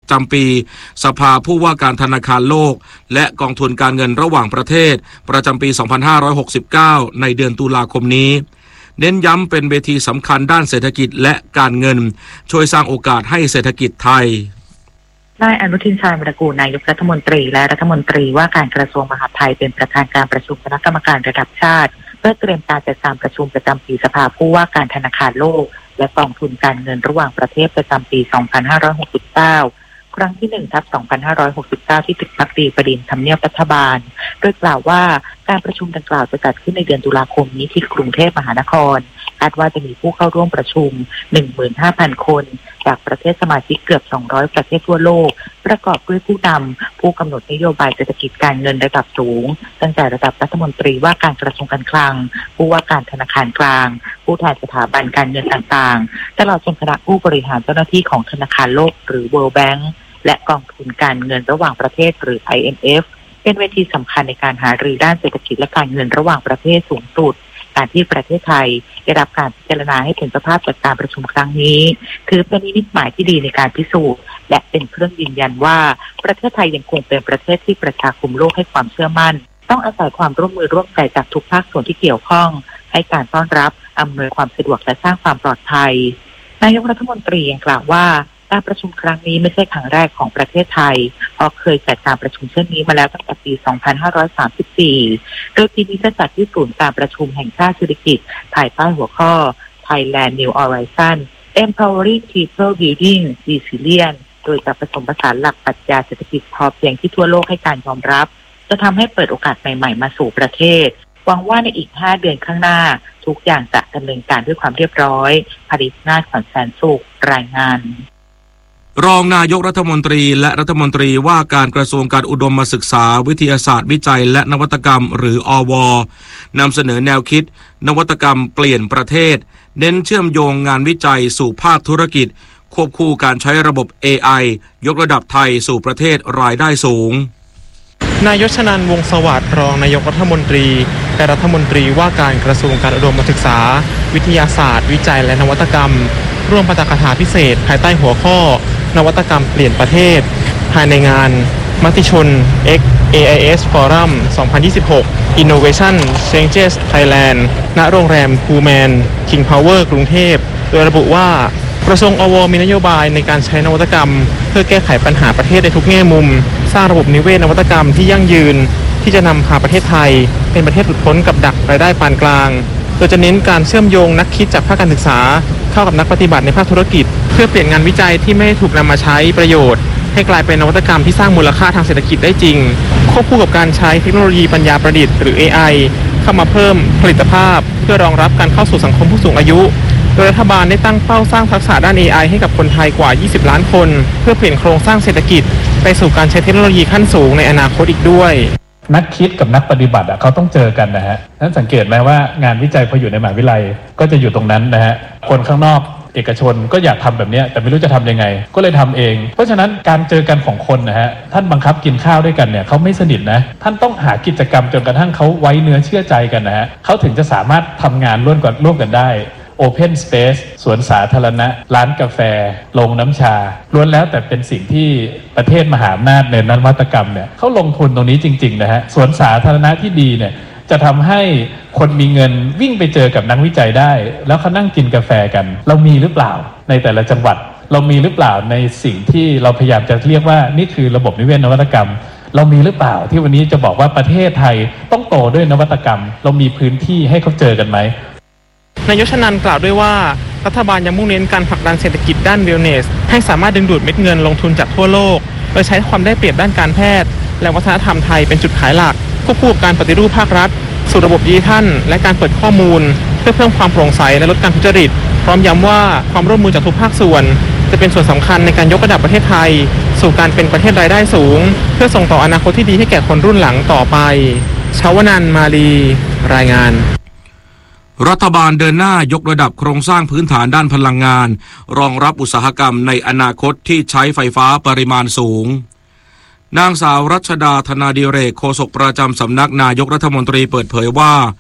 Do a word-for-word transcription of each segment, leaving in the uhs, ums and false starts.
จำปีสภาผู้ว่าการธนาคารโลกและกองทุนการเงินระหว่างประเทศประจำปีสองพันห้าร้อยหกสิบเก้าในเดือนตุลาคมนี้เน้นย้ำเป็นเวทีสำคัญด้านเศรษฐกิจและการเงินช่วยสร้างโอกาสให้เศรษฐกิจไทยนายอนุทินชาญวิรากูลนายกรัฐมนตรีและรัฐมนตรีว่าการกระทรวงมหาดไทยเป็นประธานการประชุมคณะกรรมการระดับชาติเพื่อเตรียมการจัดการประชุมประจำปีสภาผู้ว่าการธนาคารโลกและกองทุนการเงินระหว่างประเทศประจำปีสองพันห้าร้อยหกสิบเก้าครั้งที่หนึ่งทับสองพันห้าร้อยหกสิบเก้าที่ตึกพักดีประดิษฐ์ทำเนียบรัฐบาลโดยกล่าวว่าการประชุมดังกล่าวจะจัดขึ้นในเดือนตุลาคมนี้ที่กรุงเทพมหานครคาดว่าจะมีผู้เข้าร่วมประชุม หนึ่งหมื่นห้าพัน คนจากประเทศสมาชิกเกือบสองร้อยประเทศทั่วโลกประกอบด้วยผู้นำผู้กำหนดนโยบายเศรษฐกิจการเงินระดับสูงตั้งแต่ระดับรัฐมนตรีว่าการกระทรวงการคลังผู้ว่าการธนาคารกลางผู้แทนสถาบันการเงินต่างๆตลอดจนคณะผู้บริหารเจ้าหน้าที่ของธนาคารโลกหรือ World Bank และกองทุนการเงินระหว่างประเทศหรือ ไอ เอ็ม เอฟ เป็นเวทีสำคัญในการหารือด้านเศรษฐกิจและการเงินระหว่างประเทศสูงสุดการที่ประเทศไทยได้รับการพิจารณาให้เป็นเจ้าภาพจัดการประชุมครั้งนี้ถือเป็นนิมิตหมายที่ดีในการพิสูจน์และเป็นเครื่องยืนยันว่าประเทศไทยยังคงเป็นประเทศที่ประชาคมโลกให้ความเชื่อมั่นต้องอาศัยความร่วมมือร่วมใจจากทุกภาคส่วนที่เกี่ยวข้องให้การต้อนรับอำนวยความสะดวกและสร้างความปลอดภัยนายกรัฐมนตรียังกล่าวว่าการประชุมครั้งนี้ไม่ใช่ครั้งแรกของประเทศไทยเพราะเคยจัดการประชุมเช่นนี้มาแล้วตั้งแต่ปี สองพันห้าร้อยสามสิบสี่ โดยปีนี้จะจัดที่ศูนย์การประชุมแห่งชาติเศรษฐกิจภายใต้หัวข้อ Thailand New Horizon Empowering People Building Resilience โดยจะผสมผสานหลักปรัชญาเศรษฐกิจพอเพียงที่ทั่วโลกให้การยอมรับจะทำให้เปิดโอกาสใหม่ๆมาสู่ประเทศหวังว่าในอีกห้าเดือนข้างหน้าทุกอย่างจะดำเนินการด้วยความเรียบร้อยผลิตนาถขวัญแสนสุขรายงานรองนายกรัฐมนตรีและรัฐมนตรีว่าการกระทรวงการอุดมศึกษาวิทยาศาสตร์วิจัยและนวัตกรรมหรืออวนำเสนอแนวคิดนวัตกรรมเปลี่ยนประเทศเน้นเชื่อมโยงงานวิจัยสู่ภาคธุรกิจควบคู่การใช้ระบบ เอ ไอ ยกระดับไทยสู่ประเทศรายได้สูงนายชนันท์ วงศ์สวัสดิ์รองนายกรัฐมนตรีและรัฐมนตรีว่าการกระทรวงการอุดมศึกษาวิทยาศาสตร์วิจัยและนวัตกรรมร่วมปาฐกถาพิเศษภายใต้หัวข้อนวัตกรรมเปลี่ยนประเทศภายในงานมติชน X เอ ไอ เอส Forum สองพันยี่สิบหก Innovation Changes Thailand ณ โรงแรมพูแมน King Power กรุงเทพโดยระบุว่ากระทรวงอวมีนโยบายในการใช้นวัตกรรมเพื่อแก้ไขปัญหาประเทศในทุกแง่มุมสร้างระบบนิเวศนวัตกรรมที่ยั่งยืนที่จะนำพาประเทศไทยเป็นประเทศหลุดพ้นกับดักรายได้ปานกลางโดยจะเน้นการเชื่อมโยงนักคิดจากภาคการศึกษาเข้ากับนักปฏิบัติในภาคธุรกิจเพื่อเปลี่ยนงานวิจัยที่ไม่ถูกนำมาใช้ประโยชน์ให้กลายเป็นนวัตกรรมที่สร้างมูลค่าทางเศรษฐกิจได้จริงควบคู่กับการใช้เทคโนโลยีปัญญาประดิษฐ์หรือ เอ ไอ เข้ามาเพิ่มผลิตภาพเพื่อรองรับการเข้าสู่สังคมผู้สูงอายุโดยรัฐบาลได้ตั้งเป้าสร้างทักษะด้าน เอ ไอ ให้กับคนไทยกว่ายี่สิบล้านคนเพื่อเปลี่ยนโครงสร้างเศรษฐกิจไปสู่การใช้เทคโนโลยีขั้นสูงในอนาคตอีกด้วยนักคิดกับนักปฏิบัติอ่ะเขาต้องเจอกันนะฮะนั้นสังเกตไหมว่างานวิจัยพออยู่ในมหาวิทยาลัยก็จะอยู่ตรงนั้นนะฮะคนข้างนอกเอกชนก็อยากทำแบบนี้แต่ไม่รู้จะทำยังไงก็เลยทำเองเพราะฉะนั้นการเจอกันของคนนะฮะท่านบังคับกินข้าวด้วยกันเนี่ยเขาไม่สนิทนะท่านต้องหากิจกรรมจนกระทั่งเขาไว้เนื้อเชื่อใจกันนะฮะเขาถึงจะสามารถทำงานร่วมกันร่วมกันได้Open Space สวนสาธารณะร้านกาแฟโรงน้ำชาล้วนแล้วแต่เป็นสิ่งที่ประเทศมหาอำนาจในนวัตกรรมเนี่ยเขาลงทุนตรงนี้จริงๆนะฮะสวนสาธารณะที่ดีเนี่ยจะทำให้คนมีเงินวิ่งไปเจอกับนักวิจัยได้แล้วเขานั่งกินกาแฟกันเรามีหรือเปล่าในแต่ละจังหวัดเรามีหรือเปล่าในสิ่งที่เราพยายามจะเรียกว่านี่คือระบบนิเวศนวัตกรรมเรามีหรือเปล่าที่วันนี้จะบอกว่าประเทศไทยต้องโตด้วยนวัตกรรมเรามีพื้นที่ให้เขาเจอกันไหมนายชนันท์กล่าวด้วยว่ารัฐบาลยังมุ่งเน้นการผลักดันเศรษฐกิจด้าน Wellness ให้สามารถดึงดูดเม็ดเงินลงทุนจากทั่วโลกโดยใช้ความได้เปรียบด้านการแพทย์และวัฒนธรรมไทยเป็นจุดขายหลักควบคู่กับการปฏิรูปภาครัฐสู่ระบบดิจิทัลและการเปิดข้อมูลเพื่อเพิ่มความโปร่งใสและลดการทุจริตพร้อมย้ำว่าความร่วมมือจากทุกภาคส่วนจะเป็นส่วนสำคัญในการยกระดับประเทศไทยสู่การเป็นประเทศรายได้สูงเพื่อส่งต่ออนาคตที่ดีให้แก่คนรุ่นหลังต่อไปชวนันท์มาลีรายงานรัฐบาลเดินหน้ายกระดับโครงสร้างพื้นฐานด้านพลังงานรองรับอุตสาหกรรมในอนาคตที่ใช้ไฟฟ้าปริมาณสูงนางสาวรัชดาธนาดิเรกโฆษกประจำสำนักนายกรัฐมนตรีเปิดเผยว่า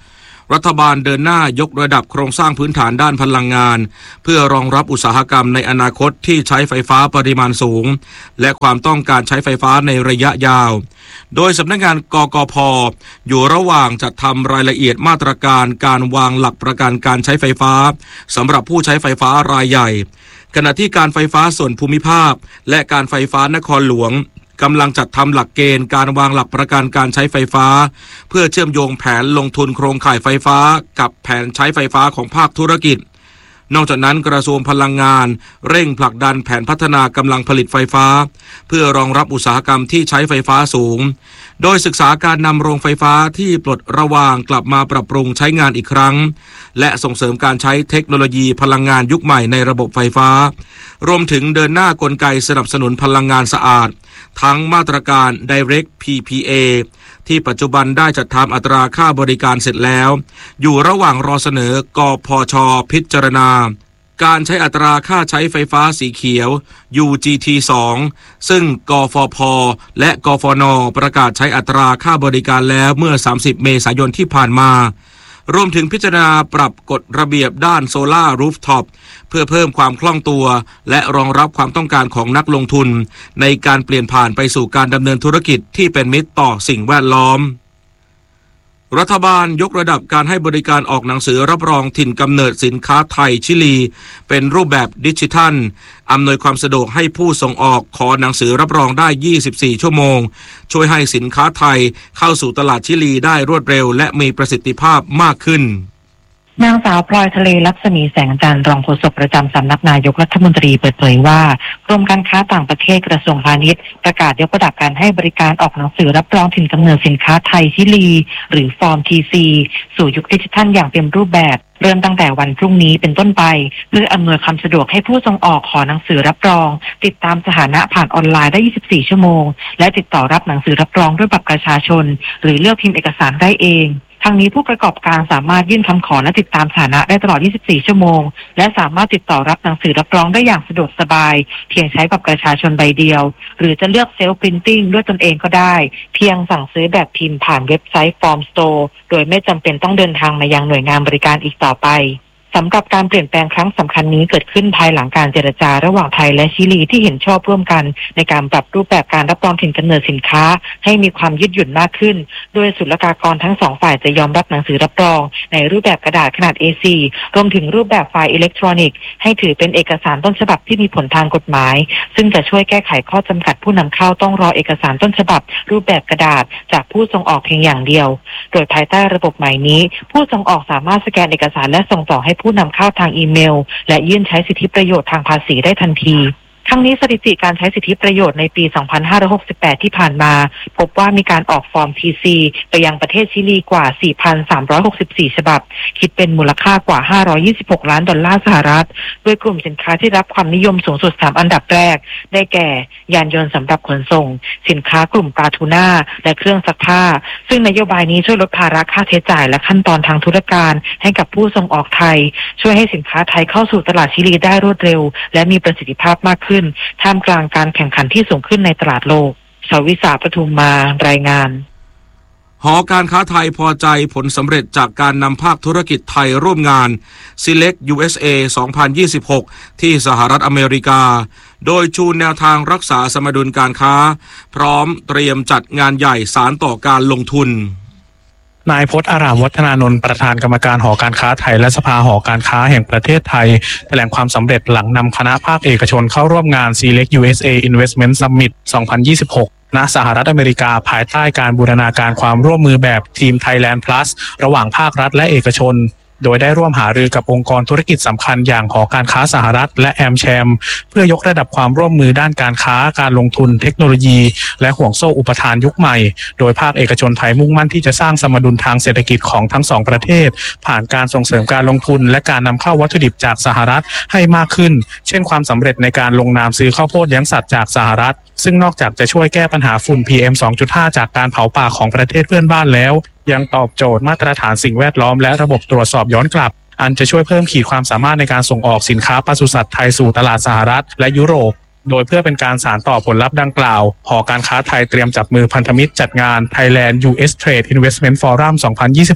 รัฐบาลเดินหน้ายกระดับโครงสร้างพื้นฐานด้านพลังงานเพื่อรองรับอุตสาหกรรมในอนาคตที่ใช้ไฟฟ้าปริมาณสูงและความต้องการใช้ไฟฟ้าในระยะยาวโดยสำนักงานกกพ.อยู่ระหว่างจัดทำรายละเอียดมาตรการการวางหลักประกันการใช้ไฟฟ้าสำหรับผู้ใช้ไฟฟ้ารายใหญ่ขณะที่การไฟฟ้าส่วนภูมิภาคและการไฟฟ้านครหลวงกำลังจัดทำหลักเกณฑ์การวางหลักประกันการใช้ไฟฟ้าเพื่อเชื่อมโยงแผนลงทุนโครงข่ายไฟฟ้ากับแผนใช้ไฟฟ้าของภาคธุรกิจนอกจากนั้นกระทรวงพลังงานเร่งผลักดันแผนพัฒนากำลังผลิตไฟฟ้าเพื่อรองรับอุตสาหกรรมที่ใช้ไฟฟ้าสูงโดยศึกษาการนำโรงไฟฟ้าที่ปลดระวางกลับมาปรับปรุงใช้งานอีกครั้งและส่งเสริมการใช้เทคโนโลยีพลังงานยุคใหม่ในระบบไฟฟ้ารวมถึงเดินหน้ากลไกสนับสนุนพลังงานสะอาดทั้งมาตรการ Direct พี พี เอ ที่ปัจจุบันได้จัดทำอัตราค่าบริการเสร็จแล้วอยู่ระหว่างรอเสนอกพช.พิจารณาการใช้อัตราค่าใช้ไฟฟ้าสีเขียว ยู จี ที สอง ซึ่งกฟผ.และกฟน.ประกาศใช้อัตราค่าบริการแล้วเมื่อสามสิบเมษายนที่ผ่านมารวมถึงพิจารณาปรับกฎระเบียบด้านโซล่ารูฟท็อปเพื่อเพิ่มความคล่องตัวและรองรับความต้องการของนักลงทุนในการเปลี่ยนผ่านไปสู่การดำเนินธุรกิจที่เป็นมิตรต่อสิ่งแวดล้อมรัฐบาลยกระดับการให้บริการออกหนังสือรับรองถิ่นกำเนิดสินค้าไทยชิลีเป็นรูปแบบดิจิทัลอำนวยความสะดวกให้ผู้ส่งออกขอหนังสือรับรองได้ยี่สิบสี่ชั่วโมงช่วยให้สินค้าไทยเข้าสู่ตลาดชิลีได้รวดเร็วและมีประสิทธิภาพมากขึ้นนางสาวพลอยทะเลลักษมีแสงจันทร์รองโฆษกประจำสำนักนายกรัฐมนตรีเปิดเผยว่ากรมการค้าต่างประเทศกระทรวงพาณิชย์ประกาศยกระดับการให้บริการออกหนังสือรับรองถิ่นกำเนิดสินค้าไทยชิลีหรือฟอร์ม ที ซี สู่ยุคดิจิทัลอย่างเต็มรูปแบบเริ่มตั้งแต่วันพรุ่งนี้เป็นต้นไปเพื่ออำนวยความสะดวกให้ผู้ส่งออกขอหนังสือรับรองติดตามสถานะผ่านออนไลน์ได้ยี่สิบสี่ชั่วโมงและติดต่อรับหนังสือรับรองด้วยบัตรประชาชนหรือเลือกพิมพ์เอกสารได้เองทั้งนี้ผู้ประกอบการสามารถยื่นคำขอและติดตามสถานะได้ตลอดยี่สิบสี่ชั่วโมงและสามารถติดต่อรับหนังสือรับรองได้อย่างสะดวกสบายเพียงใช้บัตรประชาชนใบเดียวหรือจะเลือกเซลฟ์พรินติ้งด้วยตนเองก็ได้เพียงสั่งซื้อแบบพิมพ์ผ่านเว็บไซต์ Form Store โดยไม่จำเป็นต้องเดินทางมายังหน่วยงานบริการอีกต่อไปสำหรับการเปลี่ยนแปลงครั้งสำคัญนี้เกิดขึ้นภายหลังการเจรจาระหว่างไทยและชิลีที่เห็นชอบร่วมกันในการปรับรูปแบบการรับรองถิ่นกำเนิดสินค้าให้มีความยืดหยุ่นมากขึ้นโดยศุลกากรทั้งสองฝ่ายจะยอมรับหนังสือรับรองในรูปแบบกระดาษขนาด เอ โฟร์ รวมถึงรูปแบบไฟล์อิเล็กทรอนิกส์ให้ถือเป็นเอกสารต้นฉบับที่มีผลทางกฎหมายซึ่งจะช่วยแก้ไขข้อจำกัดผู้นำเข้าต้องรอเอกสารต้นฉบับรูปแบบกระดาษจากผู้ส่งออกเพียงอย่างเดียวโดยภายใต้ระบบใหม่นี้ผู้ส่งออกสามารถสแกนเอกสารและส่งต่อให้ผู้นำเข้าทางอีเมลและยื่นใช้สิทธิประโยชน์ทางภาษีได้ทันทีทั้งนี้สถิติการใช้สิทธิประโยชน์ในปี สองพันห้าร้อยหกสิบแปด ที่ผ่านมาพบว่ามีการออกฟอร์ม ที ซี ไปยังประเทศชิลีกว่า สี่พันสามร้อยหกสิบสี่ ฉบับคิดเป็นมูลค่ากว่าห้าร้อยยี่สิบหกล้านดอลลาร์สหรัฐโดยกลุ่มสินค้าที่รับความนิยมสูงสุดสามอันดับแรกได้แก่ยานยนต์สำหรับขนส่งสินค้ากลุ่มปลาทูน่าและเครื่องซักผ้าซึ่งนโยบายนี้ช่วยลดภาระค่าใช้จ่ายและขั้นตอนทางธุรการให้กับผู้ส่งออกไทยช่วยให้สินค้าไทยเข้าสู่ตลาดชิลีได้รวดเร็วและมีประสิทธิภาพมากขึ้นท่ามกลางการแข่งขันที่สูงขึ้นในตลาดโลกชวิสาปทุมมารายงานหอการค้าไทยพอใจผลสำเร็จจากการนำภาคธุรกิจไทยร่วมงาน Select ยู เอส เอ สองพันยี่สิบหก ที่สหรัฐอเมริกาโดยชูแนวทางรักษาสมดุลการค้าพร้อมเตรียมจัดงานใหญ่สานต่อการลงทุนนายพจน์อารามวัฒนานนท์ประธานกรรมการหอการค้าไทยและสภาหอการค้าแห่งประเทศไทยแถลงความสำเร็จหลังนำคณะภาคเอกชนเข้าร่วมงาน Select ยู เอส เอ Investment Summit สองพันยี่สิบหก ณ สหรัฐอเมริกาภายใต้การบูรณาการความร่วมมือแบบทีม Thailand Plus ระหว่างภาครัฐและเอกชนโดยได้ร่วมหารือกับองค์กรธุรกิจสำคัญอย่างหอการค้าสหรัฐและแอมแชมเพื่อยกระดับความร่วมมือด้านการค้าการลงทุนเทคโนโลยีและห่วงโซ่อุปทานยุคใหม่โดยภาคเอกชนไทยมุ่งมั่นที่จะสร้างสมดุลทางเศรษฐกิจของทั้งสองประเทศผ่านการส่งเสริมการลงทุนและการนำเข้าวัตถุดิบจากสหรัฐให้มากขึ้นเช่นความสำเร็จในการลงนามซื้อข้าวโพดเลี้ยงสัตว์จากสหรัฐซึ่งนอกจากจะช่วยแก้ปัญหาฝุ่น พี เอ็ม สองจุดห้า จากการเผาป่าของประเทศเพื่อนบ้านแล้วยังตอบโจทย์มาตรฐานสิ่งแวดล้อมและระบบตรวจสอบย้อนกลับอันจะช่วยเพิ่มขีดความสามารถในการส่งออกสินค้าปศุสัตว์ไทยสู่ตลาดสหรัฐและยุโรปโดยเพื่อเป็นการสานต่อผลลัพธ์ดังกล่าวหอการค้าไทยเตรียมจับมือพันธมิตรจัดงาน Thailand ยู เอส Trade Investment Forum สองพันยี่สิบหก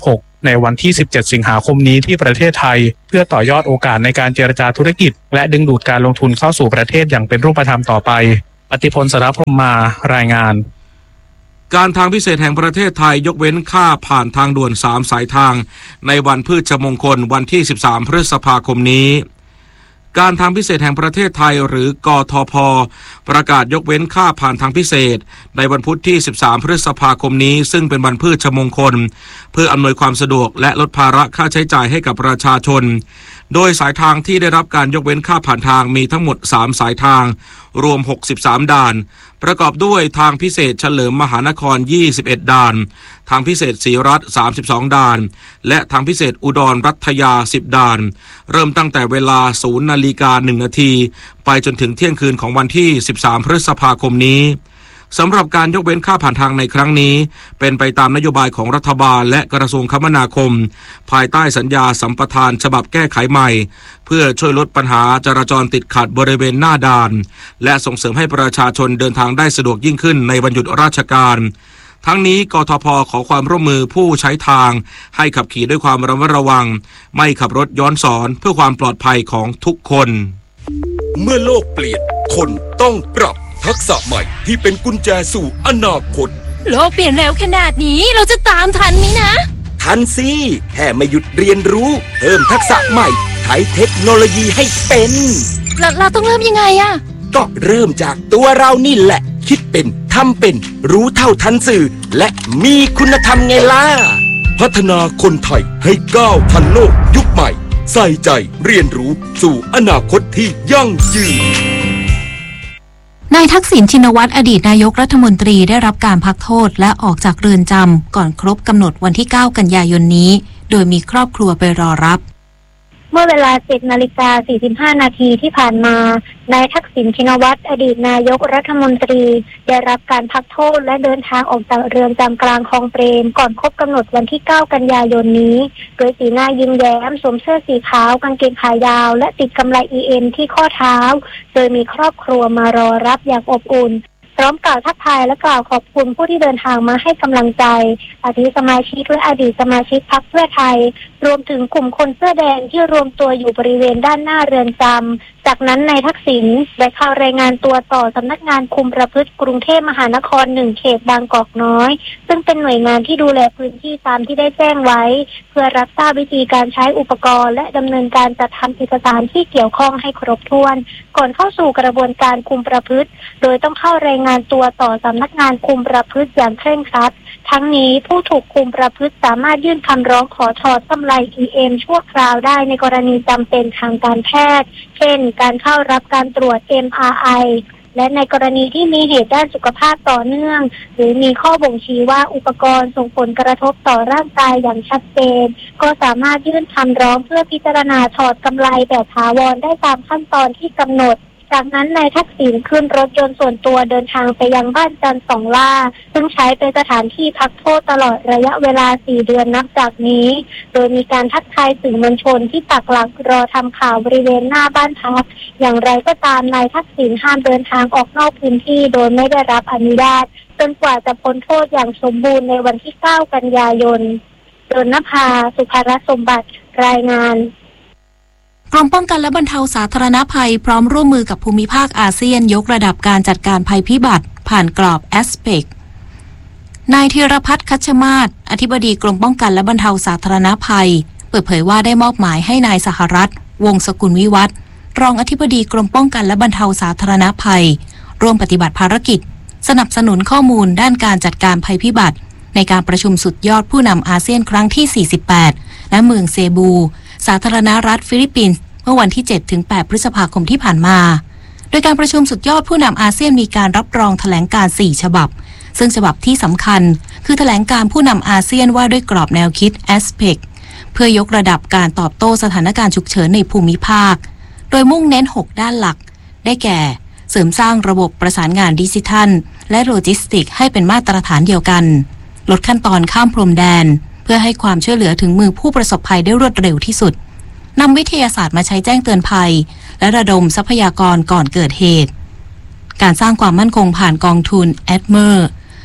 ในวันที่สิบเจ็ดสิงหาคมนี้ที่ประเทศไทยเพื่อต่อยอดโอกาสในการเจรจาธุรกิจและดึงดูดการลงทุนเข้าสู่ประเทศอย่างเป็นรูปธรรมต่อไปปฏิพล สรพรหมมารายงานการทางพิเศษแห่งประเทศไทยยกเว้นค่าผ่านทางด่วนสามสายทางในวันพฤชมงคลวันที่สิบสามพฤษภาคมนี้การทางพิเศษแห่งประเทศไทยหรือกทพ.ประกาศยกเว้นค่าผ่านทางพิเศษในวันพุธที่สิบสามพฤษภาคมนี้ซึ่งเป็นวันพฤชมงคลเพื่ออำนวยความสะดวกและลดภาระค่าใช้จ่ายให้กับประชาชนโดยสายทางที่ได้รับการยกเว้นค่าผ่านทางมีทั้งหมดสามสายทางรวมหกสิบสามด่านประกอบด้วยทางพิเศษเฉลิมมหานครยี่สิบเอ็ดด่านทางพิเศษศรีรัตน์สามสิบสองด่านและทางพิเศษอุดรรัตยาสิบด่านเริ่มตั้งแต่เวลา ศูนย์นาฬิกาหนึ่งนาทีไปจนถึงเที่ยงคืนของวันที่สิบสามพฤษภาคมนี้สำหรับการยกเว้นค่าผ่านทางในครั้งนี้เป็นไปตามนโยบายของรัฐบาลและกระทรวงคมนาคมภายใต้สัญญาสัมปทานฉบับแก้ไขใหม่เพื่อช่วยลดปัญหาจราจรติดขัดบริเวณหน้าด่านและส่งเสริมให้ประชาชนเดินทางได้สะดวกยิ่งขึ้นในวันหยุดราชการทั้งนี้กทพ.ขอความร่วมมือผู้ใช้ทางให้ขับขี่ด้วยความระมัดระวังไม่ขับรถย้อนสอนเพื่อความปลอดภัยของทุกคนเมื่อโลกเปลี่ยนคนต้องปรับทักษะใหม่ที่เป็นกุญแจสู่อนาคตโลกเปลี่ยนเร็วขนาดนี้เราจะตามทันไหมนะทันสิแค่ไม่หยุดเรียนรู้เพิ่มทักษะใหม่ใช้เทคโนโลยีให้เป็นเราเราต้องเริ่มยังไงอะก็เริ่มจากตัวเรานี่แหละคิดเป็นทำเป็นรู้เท่าทันสื่อและมีคุณธรรมไงล่ะพัฒนาคนไทยให้ก้าวทันโลกยุคใหม่ใส่ใจเรียนรู้สู่อนาคตที่ยั่งยืนนายทักษิณชินวัตรอดีตนายกรัฐมนตรีได้รับการพักโทษและออกจากเรือนจำก่อนครบกำหนดวันที่เก้ากันยายนนี้โดยมีครอบครัวไปรอรับเมื่อเวลา เจ็ดนาฬิกาสี่สิบห้า นาทีที่ผ่านมานายทักษิณชินวัตรอดีตนายกรัฐมนตรีได้รับการพักโทษและเดินทางออกจากเรือนจำกลางคลองเปรมก่อนครบกำหนดวันที่เก้ากันยายนนี้โดยสีหน้ายิ้มแย้มสวมเสื้อสีขาวกางเกงขายาวและติดกำไล อี เอ็ม ที่ข้อเท้าโดยมีครอบครัวมารอรับอย่างอบอุ่นพร้อมกล่าวทักทายและกล่าวขอบคุณผู้ที่เดินทางมาให้กำลังใจอาทิสมาชิกและอดีตสมาชิกพรรคเพื่อไทยรวมถึงกลุ่มคนเสื้อแดงที่รวมตัวอยู่บริเวณด้านหน้าเรือนจำจากนั้นนายทักษิณได้เข้ารายงานตัวต่อสำนักงานคุมประพฤติกรุงเทพมหานครหนึ่งเขตบางกอกน้อยซึ่งเป็นหน่วยงานที่ดูแลพื้นที่ตามที่ได้แจ้งไว้เพื่อรับทราบวิธีการใช้อุปกรณ์และดำเนินการจัดทำเอกสารที่เกี่ยวข้องให้ครบถ้วนก่อนเข้าสู่กระบวนการคุมประพฤติโดยต้องเข้ารายงานตัวต่อสำนักงานคุมประพฤติอย่างเคร่งครัดทั้งนี้ผู้ถูกคุมประพฤติสามารถยื่นคำร้องขอถอดกำไล อี เอ็ม ชั่วคราวได้ในกรณีจำเป็นทางการแพทย์เช่นการเข้ารับการตรวจ เอ็ม อาร์ ไอ และในกรณีที่มีเหตุด้านสุขภาพต่อเนื่องหรือมีข้อบ่งชี้ว่าอุปกรณ์ส่งผลกระทบต่อร่างกายอย่างชัดเจนก็สามารถยื่นคำร้องเพื่อพิจารณาถอดกำไลแบบถาวรได้ตามขั้นตอนที่กำหนดจากนั้นนายทักษิณขึ้นรถยนต์ส่วนตัวเดินทางไปยังบ้านจันทร์สองล่าซึ่งใช้เป็นสถานที่พักโทษตลอดระยะเวลาสี่เดือนนับจากนี้โดยมีการทักทายสื่อมวลชนที่ปักหลักรอทำข่าวบริเวณหน้าบ้านพักอย่างไรก็ตามนายทักษิณห้ามเดินทางออกนอกพื้นที่โดยไม่ได้รับอนุญาตจนกว่าจะพ้นโทษอย่างสมบูรณ์ในวันที่เก้ากันยายนดลนภาสุภรสมบัติรายงานกรมป้องกันและบรรเทาสาธารณภัยพร้อมร่วมมือกับภูมิภาคอาเซียนยกระดับการจัดการภัยพิบัติผ่านกรอบ แอสเปก นายธีรพัฒน์คัชมาศอธิบดีกรมป้องกันและบรรเทาสาธารณภัยเปิดเผยว่าได้มอบหมายให้นายสหรัฐวงศ์สกุลวิวัฒน์รองอธิบดีกรมป้องกันและบรรเทาสาธารณภัยร่วมปฏิบัติภารกิจสนับสนุนข้อมูลด้านการจัดการภัยพิบัติในการประชุมสุดยอดผู้นำอาเซียนครั้งที่สี่สิบแปดณเมืองเซบูสาธารณรัฐฟิลิปปินส์เมื่อวันที่ เจ็ดถึงแปด พฤษภาคมที่ผ่านมาโดยการประชุมสุดยอดผู้นำอาเซียนมีการรับรองแถลงการณ์สี่ฉบับซึ่งฉบับที่สำคัญคือแถลงการผู้นำอาเซียนว่าด้วยกรอบแนวคิด แอสเปก เพื่อยกระดับการตอบโต้สถานการณ์ฉุกเฉินในภูมิภาคโดยมุ่งเน้นหกด้านหลักได้แก่เสริมสร้างระบบประสานงานดิจิทัลและโลจิสติกให้เป็นมาตรฐานเดียวกันลดขั้นตอนข้ามพรมแดนเพื่อให้ความช่วยเหลือถึงมือผู้ประสบภัยได้รวดเร็วที่สุดนำวิทยาศาสตร์มาใช้แจ้งเตือนภัยและระดมทรัพยากรก่อนเกิดเหตุการสร้างความมั่นคงผ่านกองทุน แอดเมอร์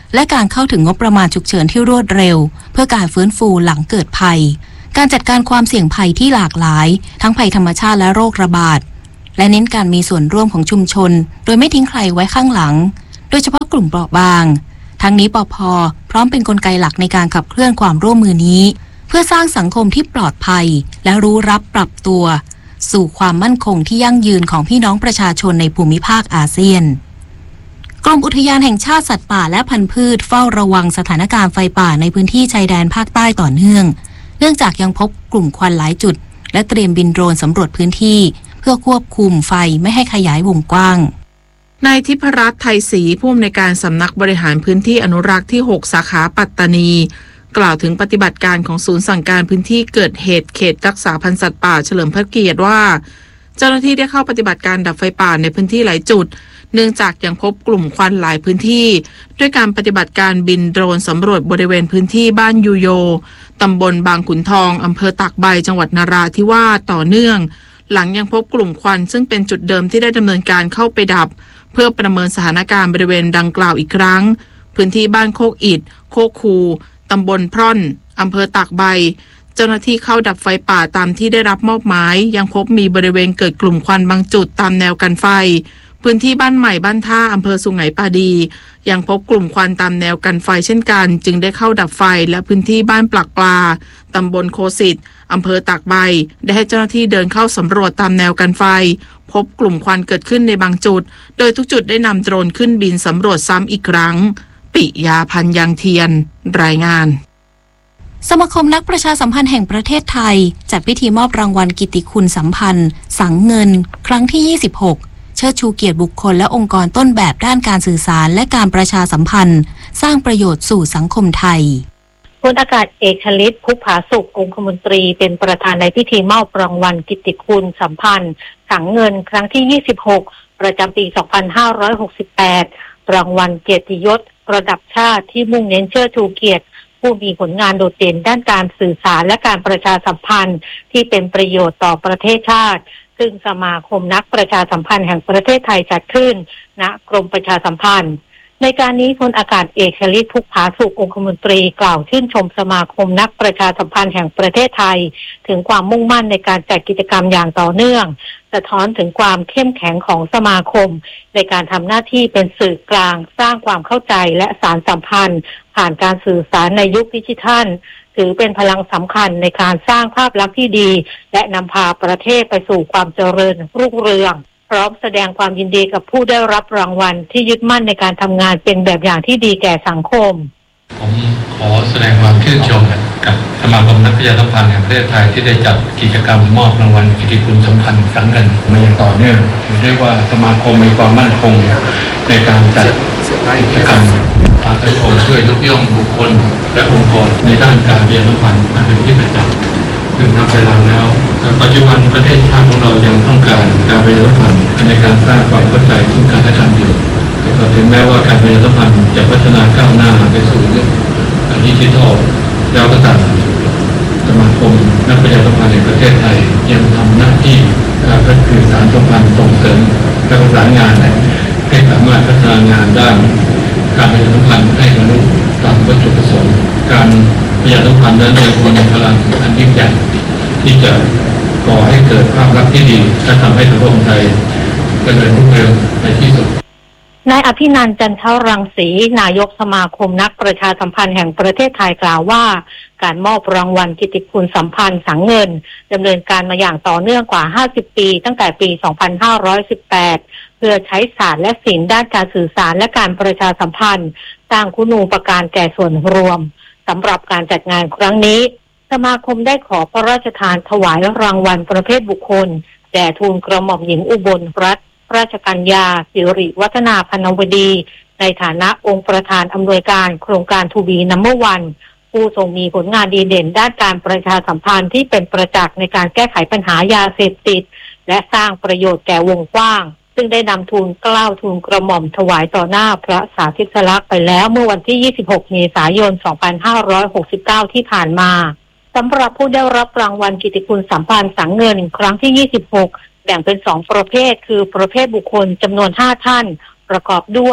และการเข้าถึงงบประมาณฉุกเฉินที่รวดเร็วเพื่อการฟื้นฟูหลังเกิดภัยการจัดการความเสี่ยงภัยที่หลากหลายทั้งภัยธรรมชาติและโรคระบาดและเน้นการมีส่วนร่วมของชุมชนโดยไม่ทิ้งใครไว้ข้างหลังโดยเฉพาะกลุ่มเปราะบางทั้งนี้ปภ.พร้อมเป็นกลไกหลักในการขับเคลื่อนความร่วมมือนี้เพื่อสร้างสังคมที่ปลอดภัยและรู้รับปรับตัวสู่ความมั่นคงที่ยั่งยืนของพี่น้องประชาชนในภูมิภาคอาเซียนกรมอุทยานแห่งชาติสัตว์ป่าและพันธุ์พืชเฝ้าระวังสถานการณ์ไฟป่าในพื้นที่ชายแดนภาคใต้ต่อเนื่องเนื่องจากยังพบกลุ่มควันหลายจุดและเตรียมบินโดรนสำรวจพื้นที่เพื่อควบคุมไฟไม่ให้ขยายวงกว้างนายทิพรัตน์ไทยศรีผู้อำนวยการสำนักบริหารพื้นที่อนุรักษ์ที่หกสาขาปัตตานีกล่าวถึงปฏิบัติการของศูนย์สั่งการพื้นที่เกิดเหตุเขตรักษาพันธุ์สัตว์ป่าเฉลิมพระเกียรติว่าเจ้าหน้าที่ได้เข้าปฏิบัติการดับไฟป่าในพื้นที่หลายจุดเนื่องจากยังพบกลุ่มควันหลายพื้นที่ด้วยการปฏิบัติการบินโดรนสำรวจบริเวณพื้นที่บ้านยูโยตำบลบางขุนทองอำเภอตากใบจังหวัดนราธิวาสต่อเนื่องหลังยังพบกลุ่มควันซึ่งเป็นจุดเดิมที่ได้ดำเนินการเข้าไปดับเพื่อประเมินสถานการณ์บริเวณดังกล่าวอีกครั้งพื้นที่บ้านโคกอิฐโคกคูตำบลพร่อนอำเภอตากใบเจ้าหน้าที่เข้าดับไฟป่าตามที่ได้รับมอบหมายยังพบมีบริเวณเกิดกลุ่มควันบางจุดตามแนวกันไฟพื้นที่บ้านใหม่บ้านท่าอำเภอสุไหงปาดียังพบกลุ่มควันตามแนวกันไฟเช่นกันจึงได้เข้าดับไฟและพื้นที่บ้านปลักปลาตำบลโคสิตอำเภอตากใบได้ให้เจ้าหน้าที่เดินเข้าสำรวจตามแนวกันไฟพบกลุ่มควันเกิดขึ้นในบางจุดโดยทุกจุดได้นำโดรนขึ้นบินสำรวจซ้ำอีกครั้งปิยาพันธ์ยังเทียนรายงานสมาคมนักประชาสัมพันธ์แห่งประเทศไทยจัดพิธีมอบรางวัลกิตติคุณสัมพันธ์สังเงินครั้งที่ยี่สิบหกเชิดชูเกียรติบุคคลและองค์กรต้นแบบด้านการสื่อสารและการประชาสัมพันธ์สร้างประโยชน์สู่สังคมไทยพลอากาศเอกชลิตพุกผาสุของคมนตรีเป็นประธานในพิธีมอบรางวัลกิตติคุณสัมพันธ์สังเงินครั้งที่ยี่สิบหกประจำปีสองพันห้าร้อยหกสิบแปดรางวัลเกียรติยศระดับชาติที่มุ่งเน้นเชิดชูเกียรติผู้มีผลงานโดดเด่นด้านการสื่อสารและการประชาสัมพันธ์ที่เป็นประโยชน์ต่อประเทศชาติซึ่งสมาคมนักประชาสัมพันธ์แห่งประเทศไทยจัดขึ้นณกรมประชาสัมพันธ์ในการนี้พลอากาศเอกชลิตพุกผาสุองคมนตรีกล่าวชื่นชมสมาคมนักประชาสัมพันธ์แห่งประเทศไทยถึงความมุ่งมั่นในการจัดกิจกรรมอย่างต่อเนื่องสะท้อนถึงความเข้มแข็งของสมาคมในการทำหน้าที่เป็นสื่อกลางสร้างความเข้าใจและสานสัมพันธ์ผ่านการสื่อสารในยุคดิจิทัลถือเป็นพลังสำคัญในการสร้างภาพลักษณ์ที่ดีและนำพาประเทศไปสู่ความเจริญรุ่งเรืองพร้อมแสดงความยินดีกับผู้ได้รับรางวัลที่ยึดมั่นในการทำงานเป็นแบบอย่างที่ดีแก่สังคมผมขอแสดงความชื่นชมกับสมาคมนักประชาสัมพันธ์แห่งประเทศไทยที่ได้จัดกิจกรรมมอบรางวัลกิตติคุณสัมพันธ์สังเงินมาอย่างต่อเนื่องเรียกว่าสมาคมมีความมั่นคงในการจัดกิจกรรมภาคสังคมช่วยยกย่องบุคคลและองค์กรในด้านการประชาสัมพันธ์มาเป็นที่ประจักษ์ถึงนับเวลาแล้วปัจจุบันประเทศชาติของเรายังต้องการการประชาสัมพันธ์ในการสร้างความเข้าใจซึ่งกันและกันอยู่ถึงแม้ว่าการประชาสัมพันธ์จะพัฒนาก้าวหน้าไปสู่เรื่องดิจิทัลแล้วก็ตามสมาคมนักประชาสัมพันธ์ในประเทศไทยยังทำหน้าที่ก็คือสารสัมพันธ์ส่งเสริมและประสานงานให้สามารถพัฒนางานด้านการประชาสัมพันธ์ให้บรรลุตามวัตถุประสงค์การประชาสัมพันธ์นั้นยังคงมีพลังอันยิ่งใหญ่ที่จะก่อให้เกิดภาพลักษณ์ที่ดีและทำให้สังคมไทยเจริญรุ่งเรืองในที่สุดนายอภินันท์จันทรังสีนายกสมาคมนักประชาสัมพันธ์แห่งประเทศไทยกล่าวว่าการมอบรางวัลกิตติคุณสัมพันธ์สังเงินดำเนินการมาอย่างต่อเนื่องกว่าห้าสิบปีตั้งแต่ปีสองพันห้าร้อยสิบแปดเพื่อใช้ศาสตร์และศิลป์ด้านการสื่อสารและการประชาสัมพันธ์สร้างคุณูปการแก่ส่วนรวมสำหรับการจัดงานครั้งนี้สมาคมได้ขอพระราชทานถวายรางวัลประเภทบุคคลแด่ทูลกระหม่อมหญิงอุบลรัตนราชกัญญาสิริวัฒนาพนวดีในฐานะองค์ประธานอำนวยการโครงการทูบีนัมเบอร์วันผู้ทรงมีผลงานดีเด่นด้านการประชาสัมพันธ์ที่เป็นประจักษ์ในการแก้ไขปัญหายาเสพติดและสร้างประโยชน์แก่วงกว้างซึ่งได้นำทูลเกล้าทูลกระหม่อมถวายต่อหน้าพระสาธิสลักษณ์ไปแล้วเมื่อวันที่ยี่สิบหกเมษายนสองพันห้าร้อยหกสิบเก้าที่ผ่านมาสำหรับผู้ได้รับรางวัลกิตติคุณสัมพันธ์สังเงินครั้งที่ยี่สิบหกแบ่งเป็นสองประเภทคือประเภทบุคคลจำนวนห้าท่านประกอบด้วย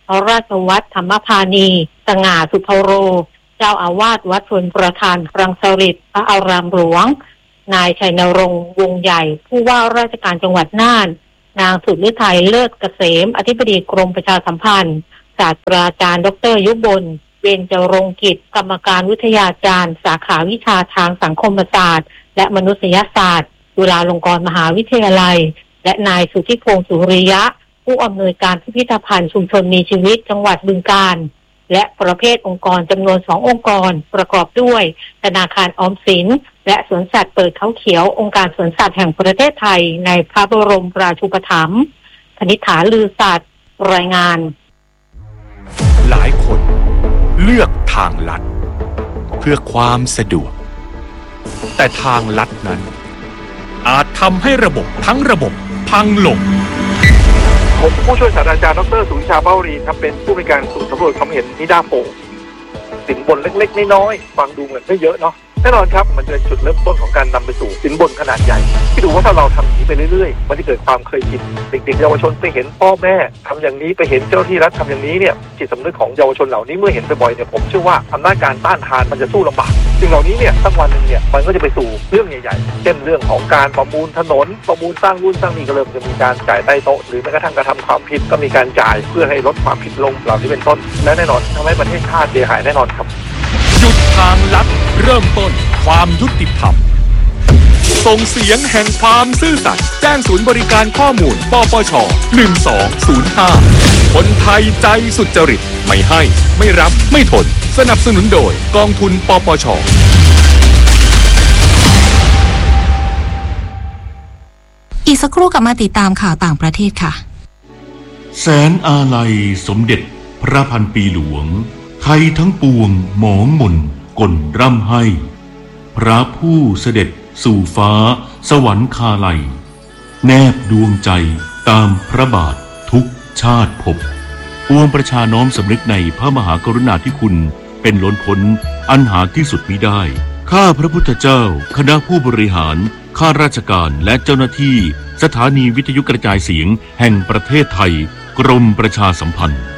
ราชวัตรธรรมพานีสง่าสุภโรเจ้าอาวาสวัดชลประทานรังสฤษฎ์พระอารามหลวงนายชัยนรงค์วงใหญ่ผู้ว่าราชการจังหวัดน่านนางสุดฤทัยเลิศเกษมอธิบดีกรมประชาสัมพันธ์ศาสตราจารย์ดรยุบลเบญจรงค์กิจกรรมการวิทยาจารย์สาขาวิชาทางสังคมศาสตร์และมนุษยศาสตร์จุฬาลงกรณ์มหาวิทยาลัยและนายสุทธิพงษ์สุริยะผู้อำนวยการพิพิธภัณฑ์ชุมชนมีชีวิตจังหวัดบึงกาฬและประเภทองค์กรจำนวนสององค์กรประกอบด้วยธนาคารออมสินและสวนสัตว์เปิดเขาเขียวองค์การสวนสัตว์แห่งประเทศไทยในพระบรมราชูปถัมภ์คณิษฐาลือสัตว์รายงานหลายคนเลือกทางลัดเพื่อความสะดวกแต่ทางลัดนั้นอาจทำให้ระบบทั้งระบบพังลงผมผู้ช่วยศาสตราจารย์ดรสุวิชาเบ้ารีครับเป็นผู้บริการศูนย์สำรวจความเห็นนิดาโพสินบนเล็กๆน้อยๆฟังดูเหมือนไม่เยอะเนาะแน่นอนครับมันจะเป็นจุดเริ่มต้นของการนำไปสู่สินบนขนาดใหญ่ที่ดูว่าถ้าเราทำอย่างนี้ไปเรื่อยๆมันจะเกิดความเคยชินเด็กๆเยาวชนไปเห็นพ่อแม่ทำอย่างนี้ไปเห็นเจ้าที่รัฐทำอย่างนี้เนี่ยจิตสำนึกของเยาวชนเหล่านี้เมื่อเห็นบ่อยๆเนี่ยผมเชื่อว่าอำนาจการต้านทานมันจะสู้ลำบากสิ่งเหล่านี้เนี่ยสักวันนึงเนี่ยมันก็จะไปสู่เรื่องใหญ่ๆเช่นเรื่องของการประมูลถนนประมูลสร้างรุ่นสร้างนี่ก็เริ่มจะมีการจ่ายใต้โต๊ะหรือแม้กระทั่งกระทำความผิดก็มีการจ่ายเพื่อให้ลดความผิดลงเหล่านี้เป็นต้นและแน่นอนทำให้ประเทศชาติเสียหายแน่นอนครับหยุดทางลัดเริ่มต้นความยุติธรรมส่งเสียงแห่งความซื่อสัตย์แจ้งศูนย์บริการข้อมูลปปชหนึ่งสองศูนย์ห้าคนไทยใจสุจริตไม่ให้ไม่รับไม่ทนสนับสนุนโดยกองทุนปปชอีกสักครู่กลับมาติดตามข่าวต่างประเทศค่ะแสนอาลัยสมเด็จพระพันปีหลวงไทยทั้งปวงหมองหม่นก่นร่ำให้พระผู้เสด็จสู่ฟ้าสวรรคาลัยแนบดวงใจตามพระบาททุกชาติภพปวงประชาน้อมสำนึกในพระมหากรุณาธิคุณเป็นล้นพ้นอันหาที่สุดมิได้ข้าพระพุทธเจ้าคณะผู้บริหารข้าราชการและเจ้าหน้าที่สถานีวิทยุกระจายเสียงแห่งประเทศไทยกรมประชาสัมพันธ์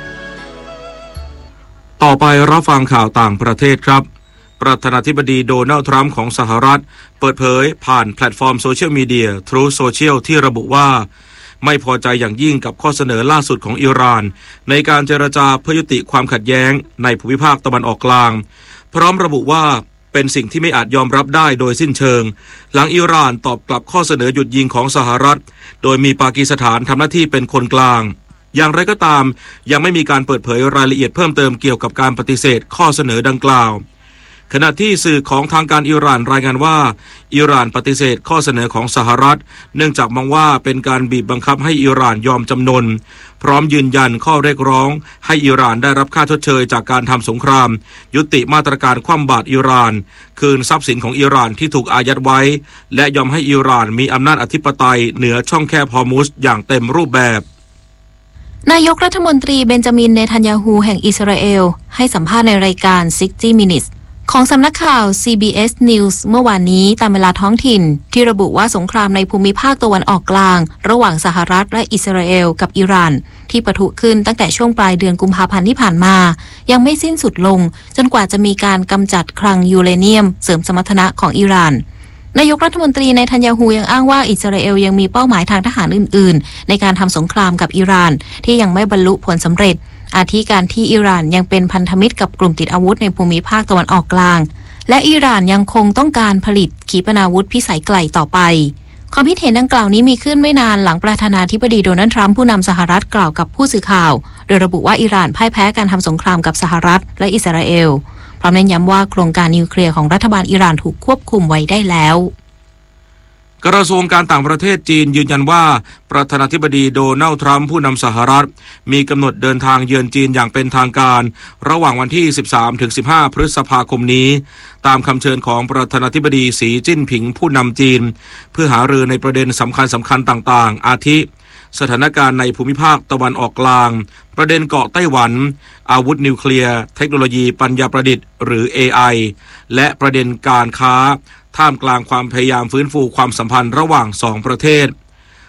ต่อไปรับฟังข่าวต่างประเทศครับประธานาธิบดีโดนัลด์ทรัมป์ของสหรัฐเปิดเผยผ่านแพลตฟอร์มโซเชียลมีเดีย Truth Social ที่ระบุว่าไม่พอใจอย่างยิ่งกับข้อเสนอล่าสุดของอิหร่านในการเจรจาเพื่อยุติความขัดแย้งในภูมิภาคตะวันออกกลางพร้อมระบุว่าเป็นสิ่งที่ไม่อาจยอมรับได้โดยสิ้นเชิงหลังอิหร่านตอบกลับข้อเสนอหยุดยิงของสหรัฐโดยมีปากีสถานทำหน้าที่เป็นคนกลางอย่างไรก็ตามยังไม่มีการเปิดเผยรายละเอียดเพิ่มเติมเกี่ยวกับการปฏิเสธข้อเสนอดังกล่าวขณะที่สื่อของทางการอิหร่านรายงานว่าอิหร่านปฏิเสธข้อเสนอของสหรัฐเนื่องจากมองว่าเป็นการบีบบังคับให้อิหร่านยอมจำนนพร้อมยืนยันข้อเรียกร้องให้อิหร่านได้รับค่าชดเชยจากการทำสงครามยุติมาตรการคว่ำบาตรอิหร่านคืนทรัพย์สินของอิหร่านที่ถูกอายัดไว้และยอมให้อิหร่านมีอำนาจอธิปไตยเหนือช่องแคบฮอร์มุซอย่างเต็มรูปแบบนายกรัฐมนตรีเบนจามินเนทันยาฮูแห่งอิสราเอลให้สัมภาษณ์ในรายการซิกซ์ตี้ Minutes ของสำนักข่าว ซี บี เอส News เมื่อวานนี้ตามเวลาท้องถิ่นที่ระบุว่าสงครามในภูมิภาคตะวันออกกลางระหว่างสหรัฐและอิสราเอลกับอิหร่านที่ปะทุขึ้นตั้งแต่ช่วงปลายเดือนกุมภาพันธ์ที่ผ่านมายังไม่สิ้นสุดลงจนกว่าจะมีการกำจัดคลังยูเรเนียมเสริมสมรรถนะของอิหร่านนายกรัฐมนตรีเนทันยาฮูยังอ้างว่าอิสราเอลยังมีเป้าหมายทางทหารอื่นๆในการทำสงครามกับอิหร่านที่ยังไม่บรรลุผลสำเร็จอาทิการที่อิหร่านยังเป็นพันธมิตรกับกลุ่มติดอาวุธในภูมิภาคตะวันออกกลางและอิหร่านยังคงต้องการผลิตขีปนาวุธพิสัยไกลต่อไปความคิดเห็นดังกล่าวนี้มีขึ้นไม่นานหลังประธานาธิบดีโดนัลด์ทรัมป์ผู้นำสหรัฐกล่าวกับผู้สื่อข่าวโดยระบุว่าอิหร่านพ่ายแพ้การทำสงครามกับสหรัฐและอิสราเอลพร้อมเน้นย้ำว่าโครงการนิวเคลียร์ของรัฐบาลอิหร่านถูกควบคุมไว้ได้แล้วกระทรวงการต่างประเทศจีนยืนยันว่าประธานาธิบดีโดนัลด์ทรัมป์ผู้นำสหรัฐมีกำหนดเดินทางเยือนจีนอย่างเป็นทางการระหว่างวันที่ สิบสามถึงสิบห้า พฤษภาคมนี้ตามคำเชิญของประธานาธิบดีสีจิ้นผิงผู้นำจีนเพื่อหารือในประเด็นสำคัญสำคัญต่างๆอาทิสถานการณ์ในภูมิภาคตะวันออกกลางประเด็นเกาะไต้หวันอาวุธนิวเคลียร์เทคโนโลยีปัญญาประดิษฐ์หรือ เอ ไอ และประเด็นการค้าท่ามกลางความพยายามฟื้นฟูความสัมพันธ์ระหว่างสองประเทศ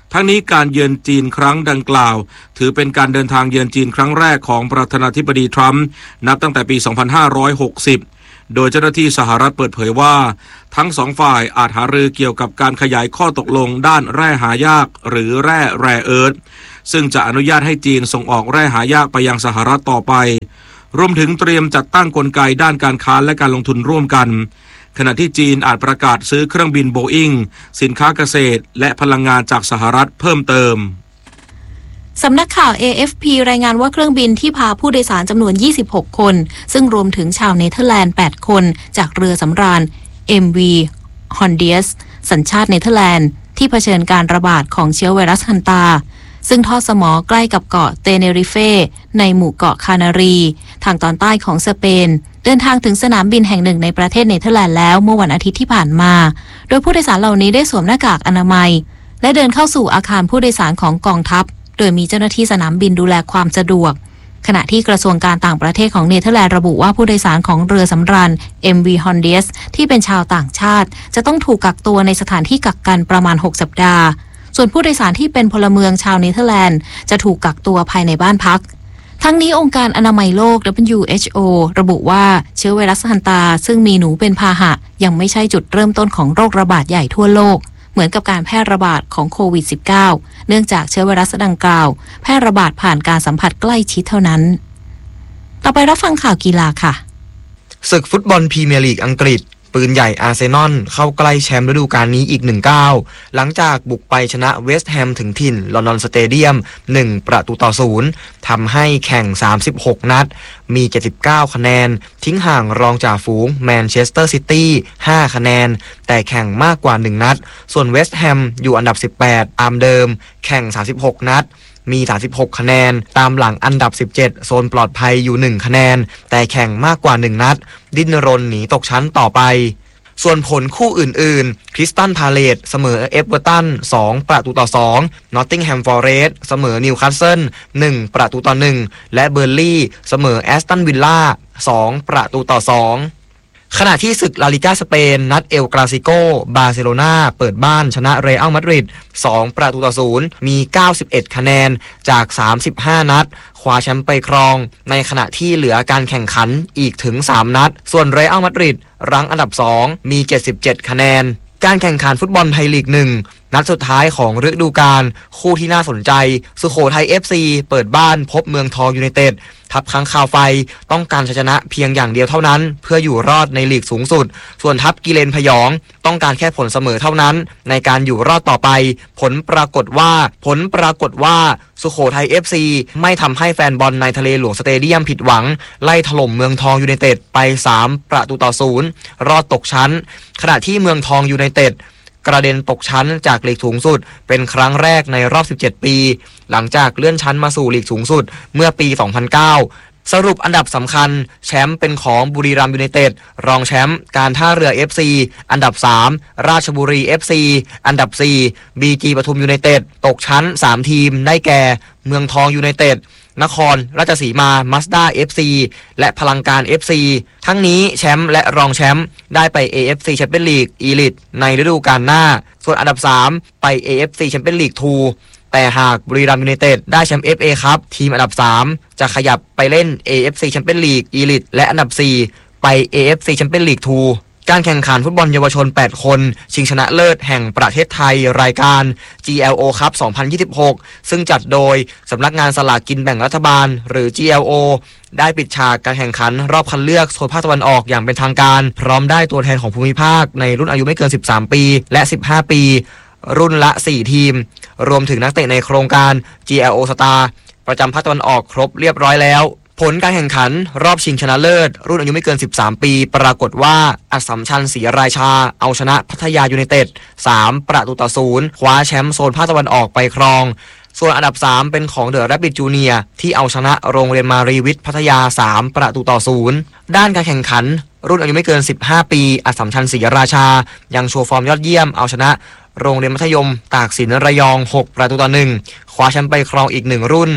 ทั้งนี้การเยือนจีนครั้งดังกล่าวถือเป็นการเดินทางเยือนจีนครั้งแรกของประธานาธิบดีทรัมป์นับตั้งแต่ปี สองพันห้าร้อยหกสิบ โดยเจ้าหน้าที่สหรัฐเปิดเผยว่าทั้งสองฝ่ายอาจหารือเกี่ยวกับการขยายข้อตกลงด้านแร่หายากหรือแร่แรเอิร์ธซึ่งจะอนุญาตให้จีนส่งออกแร่หายากไปยังสหรัฐต่อไปรวมถึงเตรียมจัดตั้งกลไกด้านการค้าและการลงทุนร่วมกันขณะที่จีนอาจประกาศซื้อเครื่องบินโบอิงสินค้าเกษตรและพลังงานจากสหรัฐเพิ่มเติมสำนักข่าว เอ เอฟ พี รายงานว่าเครื่องบินที่พาผู้โดยสารจำนวนยี่สิบหกคนซึ่งรวมถึงชาวเนเธอร์แลนด์แปดคนจากเรือสำราญ เอ็ม วี Hondius สัญชาติเนเธอร์แลนด์ที่เผชิญการระบาดของเชื้อไวรัสฮันตาซึ่งทอดสมอใกล้กับเกาะเตเนริเฟในหมู่เกาะคานารีทางตอนใต้ของสเปนเดินทางถึงสนามบินแห่งหนึ่งในประเทศเนเธอร์แลนด์แล้วเมื่อวันอาทิตย์ที่ผ่านมาโดยผู้โดยสารเหล่านี้ได้สวมหน้ากากอนามัยและเดินเข้าสู่อาคารผู้โดยสารของกองทัพโดยมีเจ้าหน้าที่สนามบินดูแลความสะดวกขณะที่กระทรวงการต่างประเทศของเนเธอร์แลนด์ระบุว่าผู้โดยสารของเรือสำราญ เอ็ม วี Hondius ที่เป็นชาวต่างชาติจะต้องถูกกักตัวในสถานที่กักกันประมาณหกสัปดาห์ส่วนผู้โดยสารที่เป็นพลเมืองชาวเนเธอร์แลนด์จะถูกกักตัวภายในบ้านพักทั้งนี้องค์การอนามัยโลก ดับเบิลยู เอช โอ ระบุว่าเชื้อไวรัสฮันตาซึ่งมีหนูเป็นพาหะยังไม่ใช่จุดเริ่มต้นของโรคระบาดใหญ่ทั่วโลกเหมือนกับการแพร่ระบาดของโควิด สิบเก้า เนื่องจากเชื้อไวรัสดังกล่าวแพร่ระบาดผ่านการสัมผัสใกล้ชิดเท่านั้นต่อไปรับฟังข่าวกีฬาค่ะศึกฟุตบอลพรีเมียร์ลีกอังกฤษปืนใหญ่อาร์เซนอลเข้าใกล้แชมป์ฤดูกาลนี้อีกหนึ่งก้าวหลังจากบุกไปชนะเวสต์แฮมถึงถิ่นลอนดอนสเตเดียมหนึ่งประตูต่อศูนย์ทำให้แข่งสามสิบหกนัดมีเจ็ดสิบเก้าคะแนนทิ้งห่างรองจ่าฝูงแมนเชสเตอร์ซิตี้ห้าคะแนนแต่แข่งมากกว่าหนึ่งนัดส่วนเวสต์แฮมอยู่อันดับสิบแปดตามเดิมแข่งสามสิบหกนัดมีสามสิบหกคะแนนตามหลังอันดับสิบเจ็ดโซนปลอดภัยอยู่หนึ่งคะแนนแต่แข่งมากกว่าหนึ่งนัดดิ้นรนหนีตกชั้นต่อไปส่วนผลคู่อื่นๆคริสตัลพาเลซเสมอเอเวอร์ตันสองประตูต่อสองนอตติงแฮมฟอเรสต์เสมอนิวคาสเซิลหนึ่งประตูต่อหนึ่งและเบอร์ลี่เสมอแอสตันวิลล่าสองประตูต่อสองขณะที่ศึกลาลิก้าสเปนนัดเอลคลาซิโกบาร์เซโลนาเปิดบ้านชนะเรอัลมาดริดสองประตูต่อศูนย์มีเก้าสิบเอ็ดคะแนนจากสามสิบห้านัดคว้าแชมป์ไปครองในขณะที่เหลือการแข่งขันอีกถึงสามนัดส่วนเรอัลมาดริดรั้งอันดับสองมีเจ็ดสิบเจ็ดคะแนนการแข่งขันฟุตบอลไทยลีกหนึ่งนัดสุดท้ายของฤดูกาลคู่ที่น่าสนใจสุโขทัย เอฟ ซี เปิดบ้านพบเมืองทองยูไนเต็ดทัพค้างคาวไฟต้องการชัยชนะเพียงอย่างเดียวเท่านั้นเพื่ออยู่รอดในลีกสูงสุดส่วนทัพกิเลนพยองต้องการแค่ผลเสมอเท่านั้นในการอยู่รอดต่อไปผลปรากฏว่าผลปรากฏว่าสุโขทัย เอฟ ซี ไม่ทำให้แฟนบอลในทะเลหลวงสเตเดียมผิดหวังไล่ถล่มเมืองทองยูไนเต็ดไปสามประตูต่อศูนย์รอดตกชั้นขณะที่เมืองทองยูไนเต็ดกระเด็นตกชั้นจากลีกสูงสุดเป็นครั้งแรกในรอบสิบเจ็ดปีหลังจากเลื่อนชั้นมาสู่ลีกสูงสุดเมื่อปีสองพันเก้าสรุปอันดับสำคัญแชมป์เป็นของบุรีรัมย์ยูไนเต็ดรองแชมป์การท่าเรือ เอฟ ซี อันดับสามราชบุรี เอฟ ซี อันดับสี่ บี จี ปทุมยูไนเต็ดตกชั้นสามทีมได้แก่เมืองทองยูไนเต็ดนครราชสีมามัซด้า เอฟ ซี และพลังการ เอฟ ซี ทั้งนี้แชมป์และรองแชมป์ได้ไป เอ เอฟ ซี Champions League Elite ในฤดูกาลหน้าส่วนอันดับสามไป เอ เอฟ ซี Champions League ทูแต่หากบุรีรัมย์ยูไนเต็ดได้แชมป์ เอฟ เอ ครับทีมอันดับสามจะขยับไปเล่น เอ เอฟ ซี Champions League Elite และอันดับสี่ไป เอ เอฟ ซี Champions League ทูการแข่งขันฟุตบอลเยาวชนแปดคนชิงชนะเลิศแห่งประเทศไทยรายการ จี แอล โอ Cup สองพันยี่สิบหกซึ่งจัดโดยสำนักงานสลากกินแบ่งรัฐบาลหรือ จี แอล โอ ได้ปิดฉากการแข่งขันรอบคัดเลือกโซนภาคตะวันออกอย่างเป็นทางการพร้อมได้ตัวแทนของภูมิภาคในรุ่นอายุไม่เกินสิบสามปีและสิบห้าปีรุ่นละสี่ทีมรวมถึงนักเตะในโครงการ จี แอล โอ Star ประจำภาคตะวันออกครบเรียบร้อยแล้วผลการแข่งขันรอบชิงชนะเลิศรุ่นอายุไม่เกินสิบสามปีปรากฏว่าอัสสัมชัญศรีราชาเอาชนะพัทยายูไนเต็ดสามประตูต่อศูนย์คว้าแชมป์โซนภาคตะวันออกไปครองส่วนอันดับสามเป็นของเดอะแรบบิทจูเนียร์ที่เอาชนะโรงเรียนมารีวิทย์พัทยาสามประตูต่อศูนย์ด้านการแข่งขันรุ่นอายุไม่เกินสิบห้าปีอัสสัมชัญศรีราชายังโชว์ฟอร์มยอดเยี่ยมเอาชนะโรงเรียนมัธยมตากสินระยองหกประตูต่อหนึ่งคว้าแชมป์ไปครองอีกหนึ่งรุ่น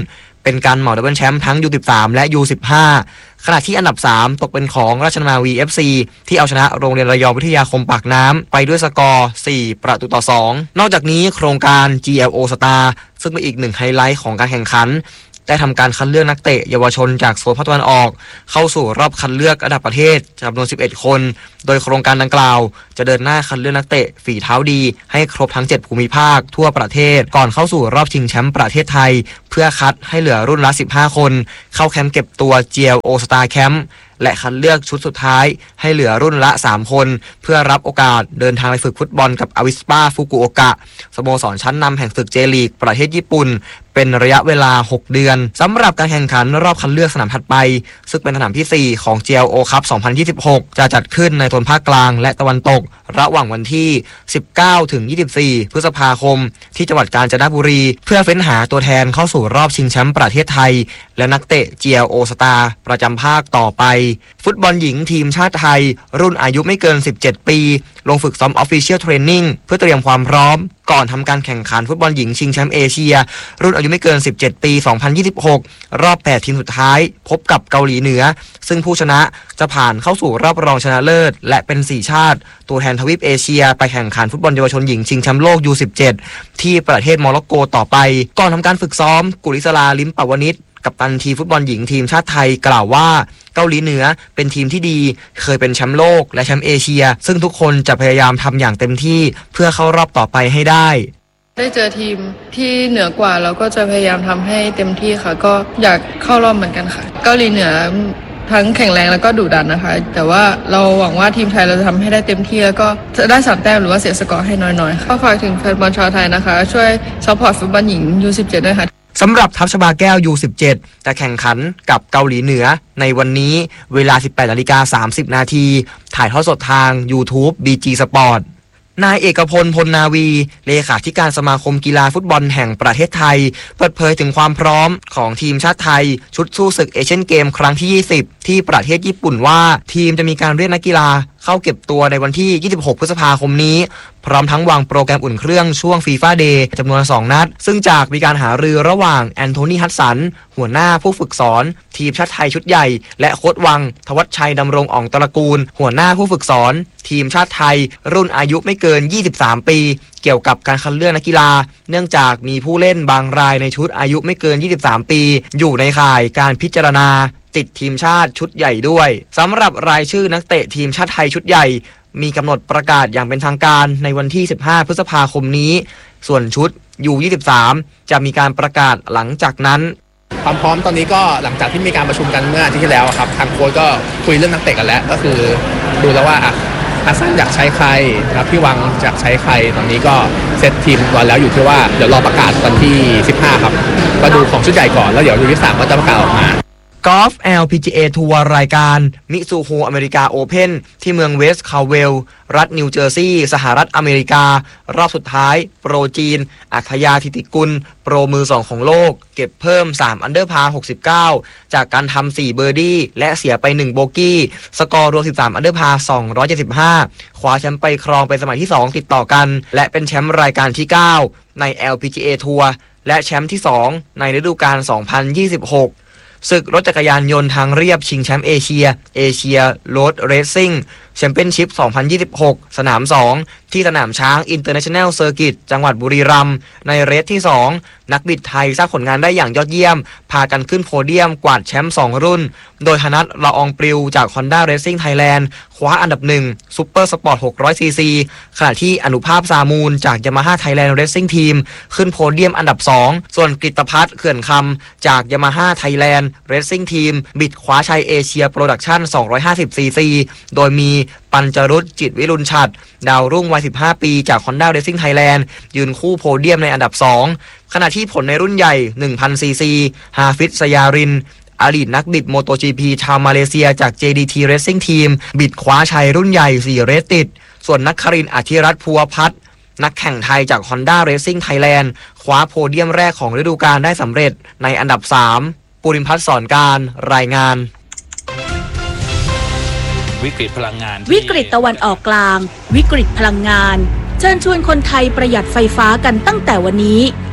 เป็นการเหมาดับเบิลแชมป์ทั้ง ยู สิบสาม และ ยู สิบห้า ขณะที่อันดับสามตกเป็นของราชนาวี เอฟ ซี ที่เอาชนะโรงเรียนระยองวิทยาคมปากน้ำไปด้วยสกอร์สี่ประตูต่อสองนอกจากนี้โครงการ จี แอล โอ Star ซึ่งเป็นอีกหนึ่งไฮไลท์ของการแข่งขันได้ทำการคัดเลือกนักเตะเยาวชนจากโซนภาคตะวันออกเข้าสู่รอบคัดเลือกระดับประเทศจำนวนสิบเอ็ดคนโดยโครงการดังกล่าวจะเดินหน้าคัดเลือกนักเตะฝีเท้าดีให้ครบทั้งเจ็ดภูมิภาคทั่วประเทศก่อนเข้าสู่รอบชิงแชมป์ประเทศไทยเพื่อคัดให้เหลือรุ่นละสิบห้าคนเข้าแคมป์เก็บตัว จี แอล โอ Star Camp และคัดเลือกชุดสุดท้ายให้เหลือรุ่นละสามคนเพื่อรับโอกาสเดินทางไปฝึกฟุตบอลกับอาวิสปาฟุกุโอกะสโมสรชั้นนำแห่งศึกเจลีกประเทศญี่ปุ่นเป็นระยะเวลาหกเดือนสำหรับการแข่งขันรอบคัดเลือกสนามถัดไปซึ่งเป็นสนามที่สี่ของ จี แอล โอ Cup สองพันยี่สิบหกจะจัดขึ้นในโซนภาคกลางและตะวันตกระหว่างวันที่สิบเก้าถึงยี่สิบสี่พฤษภาคมที่จังหวัดกาญจนบุรีเพื่อเฟ้นหาตัวแทนเข้าสู่รอบชิงแชมป์ประเทศไทยและนักเตะ จี แอล โอ Star ประจำภาคต่อไปฟุตบอลหญิงทีมชาติไทยรุ่นอายุไม่เกินสิบเจ็ดปีลงฝึกซ้อม Official Training เพื่อเตรียมความพร้อมก่อนทำการแข่งขันฟุตบอลหญิงชิงแชมป์เอเชียรุ่นอายุไม่เกินสิบเจ็ดปี สองพันยี่สิบหกรอบแปดทีมสุดท้ายพบกับเกาหลีเหนือซึ่งผู้ชนะจะผ่านเข้าสู่รอบรองชนะเลิศและเป็นสี่ชาติตัวแทนทวีปเอเชียไปแข่งขันฟุตบอลเยาวชนหญิงชิงแชมป์โลก ยู สิบเจ็ด ที่ประเทศโมร็อกโกต่อไปก่อนทำการฝึกซ้อมกุลิศราลิ้มปวนิชกัปตันทีมฟุตบอลหญิงทีมชาติไทยกล่าวว่าเกาหลีเหนือเป็นทีมที่ดีเคยเป็นแชมป์โลกและแชมป์เอเชียซึ่งทุกคนจะพยายามทำอย่างเต็มที่เพื่อเข้ารอบต่อไปให้ได้ได้เจอทีมที่เหนือกว่าเราก็จะพยายามทำให้เต็มที่ค่ะก็อยากเข้ารอบเหมือนกันค่ะเกาหลีเหนือทั้งแข็งแรงแล้วก็ดุดันนะคะแต่ว่าเราหวังว่าทีมไทยเราจะทำให้ได้เต็มที่แล้วก็จะได้สามแต้มหรือว่าเสียสกอร์ให้น้อยๆก็ฝากถึงแฟนบอลชาวไทยนะคะช่วยซัพพอร์ตฟุตบอลหญิง ยู สิบเจ็ด ด้วยค่ะสำหรับทัพชบาแก้ว ยู สิบเจ็ด จะแข่งขันกับเกาหลีเหนือในวันนี้เวลา สิบแปดนาฬิกาสามสิบนาทีถ่ายทอดสดทาง YouTube บี จี Sport นายเอกพลพลนาวีเลขาธิการสมาคมกีฬาฟุตบอลแห่งประเทศไทยเปิดเผยถึงความพร้อมของทีมชาติไทยชุดสู้ศึกเอเชียนเกมครั้งที่ยี่สิบที่ประเทศญี่ปุ่นว่าทีมจะมีการเรียกนักกีฬาเข้าเก็บตัวในวันที่ยี่สิบหกพฤษภาคมนี้พร้อมทั้งวางโปรแกรมอุ่นเครื่องช่วงฟีฟ่าเดย์จำนวนสองนัดซึ่งจากมีการหารือระหว่างแอนโทนีฮัตสันหัวหน้าผู้ฝึกสอนทีมชาติไทยชุดใหญ่และโค้ชวังทวัชชัยดำรงอ่องตระกูลหัวหน้าผู้ฝึกสอนทีมชาติไทยรุ่นอายุไม่เกินยี่สิบสามปีเกี่ยวกับการคัดเลือกนักกีฬาเนื่องจากมีผู้เล่นบางรายในชุดอายุไม่เกินยี่สิบสามปีอยู่ในข่ายการพิจารณาติดทีมชาติชุดใหญ่ด้วยสำหรับรายชื่อนักเตะทีมชาติไทยชุดใหญ่มีกำหนดประกาศอย่างเป็นทางการในวันที่สิบห้าพฤษภาคมนี้ส่วนชุด ยู ยี่สิบสาม จะมีการประกาศหลังจากนั้นความพร้อมตอนนี้ก็หลังจากที่มีการประชุมกันเมื่ออาทิตย์ที่แล้วครับทางโค้ชก็คุยเรื่องนักเตะกันแล้วก็คือดูแล้วว่าอาซันอยากใช้ใครนะครับพี่วังอยากใช้ใครตอนนี้ก็เซตทีมก่อนแล้วอยู่ที่ว่าเดี๋ยวรอประกาศวันที่สิบห้าครับก็ดูของชุดใหญ่ก่อนแล้วเดี๋ยวยูยี่สิบสามก็จะประกาศออกมากอล์ฟ แอล พี จี เอ ทัวร์รายการมิซูโฮอเมริกาโอเพ่นที่เมืองเวสต์คาเวลรัฐนิวเจอร์ซีย์สหรัฐอเมริการอบสุดท้ายโปรจีนอัคยาธิติกุลโปรมือสองของโลกเก็บเพิ่มสามอันเดอร์พาร์หกสิบเก้าจากการทำสี่เบอร์ดี้และเสียไปหนึ่งโบกี้สกอร์รวมสิบสามอันเดอร์พาร์สองร้อยเจ็ดสิบห้าคว้าแชมป์ไปครองเป็นสมัยที่สองติดต่อกันและเป็นแชมป์รายการที่เก้าใน แอล พี จี เอ ทัวร์และแชมป์ที่สองในฤดูกาลสองพันยี่สิบหกศึกรถจักรยานยนต์ทางเรียบชิงแชมป์เอเชียเอเชียโรดเรซซิ่งแชมเปี้ยนชิพสองพันยี่สิบหกสนามสองที่สนามช้างอินเตอร์เนชั่นแนลเซอร์กิตจังหวัดบุรีรัมย์ในเรสที่สองนักบิดไทยสร้างผลงานได้อย่างยอดเยี่ยมพากันขึ้นโพเดียมกวาดแชมป์สองรุ่นโดยธนัทละอองปลิวจาก Honda Racing Thailand คว้าอันดับหนึ่งซุปเปอร์สปอร์ตหกร้อยซีซีขณะที่อนุภาพสามูลจาก Yamaha Thailand Racing Team ขึ้นโพเดียมอันดับสองส่วนกฤตภัทรเขื่อนคำจาก Yamaha Thailand Racing Team บิดคว้าชัยเอเชียโปรดักชั่นสองร้อยห้าสิบซีซีโดยมีปัญจรุตจิตวิรุณฉัตรดาวรุ่งวัยสิบห้าปีจาก Honda Racing Thailand ยืนคู่โพเดียมในอันดับสองขณะที่ผลในรุ่นใหญ่ หนึ่งพันซีซีฮาฟิซสยารินอดีตนักบิด MotoGP ชาวมาเลเซียจาก เจ ดี ที Racing Team บิดคว้าชัยรุ่นใหญ่สี่เรสติดส่วนนักครินทร์อธิรัตน์ภัวพัฒน์นักแข่งไทยจาก Honda Racing Thailand คว้าโพเดียมแรกของฤดูกาลได้สำเร็จในอันดับสามปุริมพัฒน์สอนการรายงานวิกฤตพลังงานวิกฤตตะวันออกกลางวิกฤตพลังงานเชิญชวนคนไทยประหยัดไฟฟ้ากันตั้งแต่วันนี้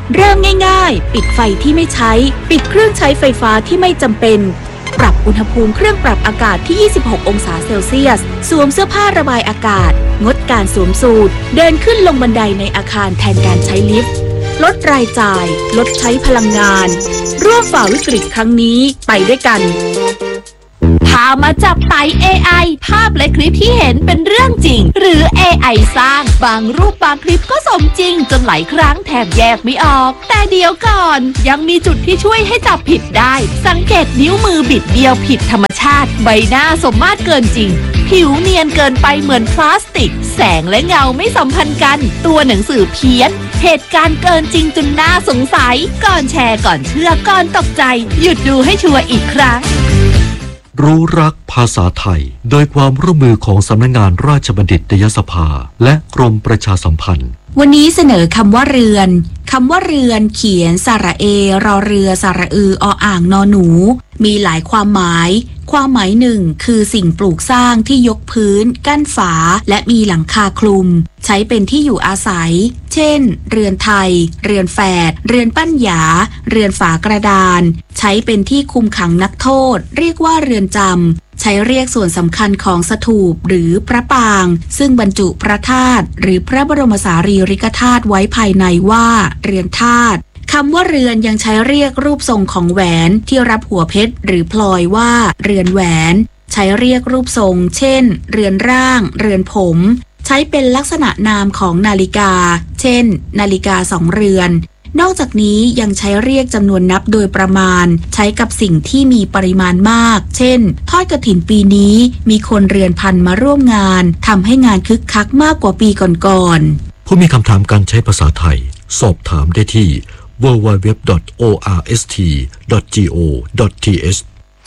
เริ่มง่ายๆปิดไฟที่ไม่ใช้ปิดเครื่องใช้ไฟฟ้าที่ไม่จำเป็นปรับอุณหภูมิเครื่องปรับอากาศที่ยี่สิบหกองศาเซลเซียสสวมเสื้อผ้าระบายอากาศงดการสวมสูทเดินขึ้นลงบันไดในอาคารแทนการใช้ลิฟต์ลดรายจ่ายลดใช้พลังงานร่วมฝ่าวิกฤตครั้งนี้ไปด้วยกันพามาจับไต่ เอ ไอ ภาพและคลิปที่เห็นเป็นเรื่องจริงหรือ เอ ไอ สร้างบางรูปบางคลิปก็สมจริงจนหลายครั้งแทบแยกไม่ออกแต่เดี๋ยวก่อนยังมีจุดที่ช่วยให้จับผิดได้สังเกตนิ้วมือบิดเบี้ยวผิดธรรมชาติใบหน้าสมมาตรเกินจริงผิวเนียนเกินไปเหมือนพลาสติกแสงและเงาไม่สัมพันธ์กันตัวหนังสือเพี้ยนเหตุการณ์เกินจริงจนน่าสงสัยก่อนแชร์ก่อนเชื่อก่อนตกใจหยุดดูให้ชัวร์อีกครั้งรู้รักภาษาไทยโดยความร่วมมือของสำนักงานราชบัณฑิตยสภาและกรมประชาสัมพันธ์วันนี้เสนอคำว่าเรือนคำว่าเรือนเขียนสระเอรอเรือสระอือออ่างนอหนูมีหลายความหมายความหมายหนึ่งคือสิ่งปลูกสร้างที่ยกพื้นกั้นฝาและมีหลังคาคลุมใช้เป็นที่อยู่อาศัยเช่นเรือนไทยเรือนแฝดเรือนปั้นหยาเรือนฝากระดานใช้เป็นที่คุมขังนักโทษเรียกว่าเรือนจำใช้เรียกส่วนสำคัญของสถูปหรือพระปางซึ่งบรรจุพระธาตุหรือพระบรมสารีริกธาตุไว้ภายในว่าเรือนธาตุคำว่าเรือนยังใช้เรียกรูปทรงของแหวนที่รับหัวเพชรหรือพลอยว่าเรือนแหวนใช้เรียกรูปทรงเช่นเรือนร่างเรือนผมใช้เป็นลักษณะนามของนาฬิกาเช่นนาฬิกาสองเรือนนอกจากนี้ยังใช้เรียกจำนวนนับโดยประมาณใช้กับสิ่งที่มีปริมาณมากเช่นทอดกฐินปีนี้มีคนเรือนพันมาร่วมงานทำให้งานคึกคักมากกว่าปีก่อนๆผู้มีคำถามการใช้ภาษาไทยสอบถามได้ที่ ดับเบิลยู ดับเบิลยู ดับเบิลยู ดอท โอ อาร์ เอส ที ดอท จี โอ ดอท ที เอช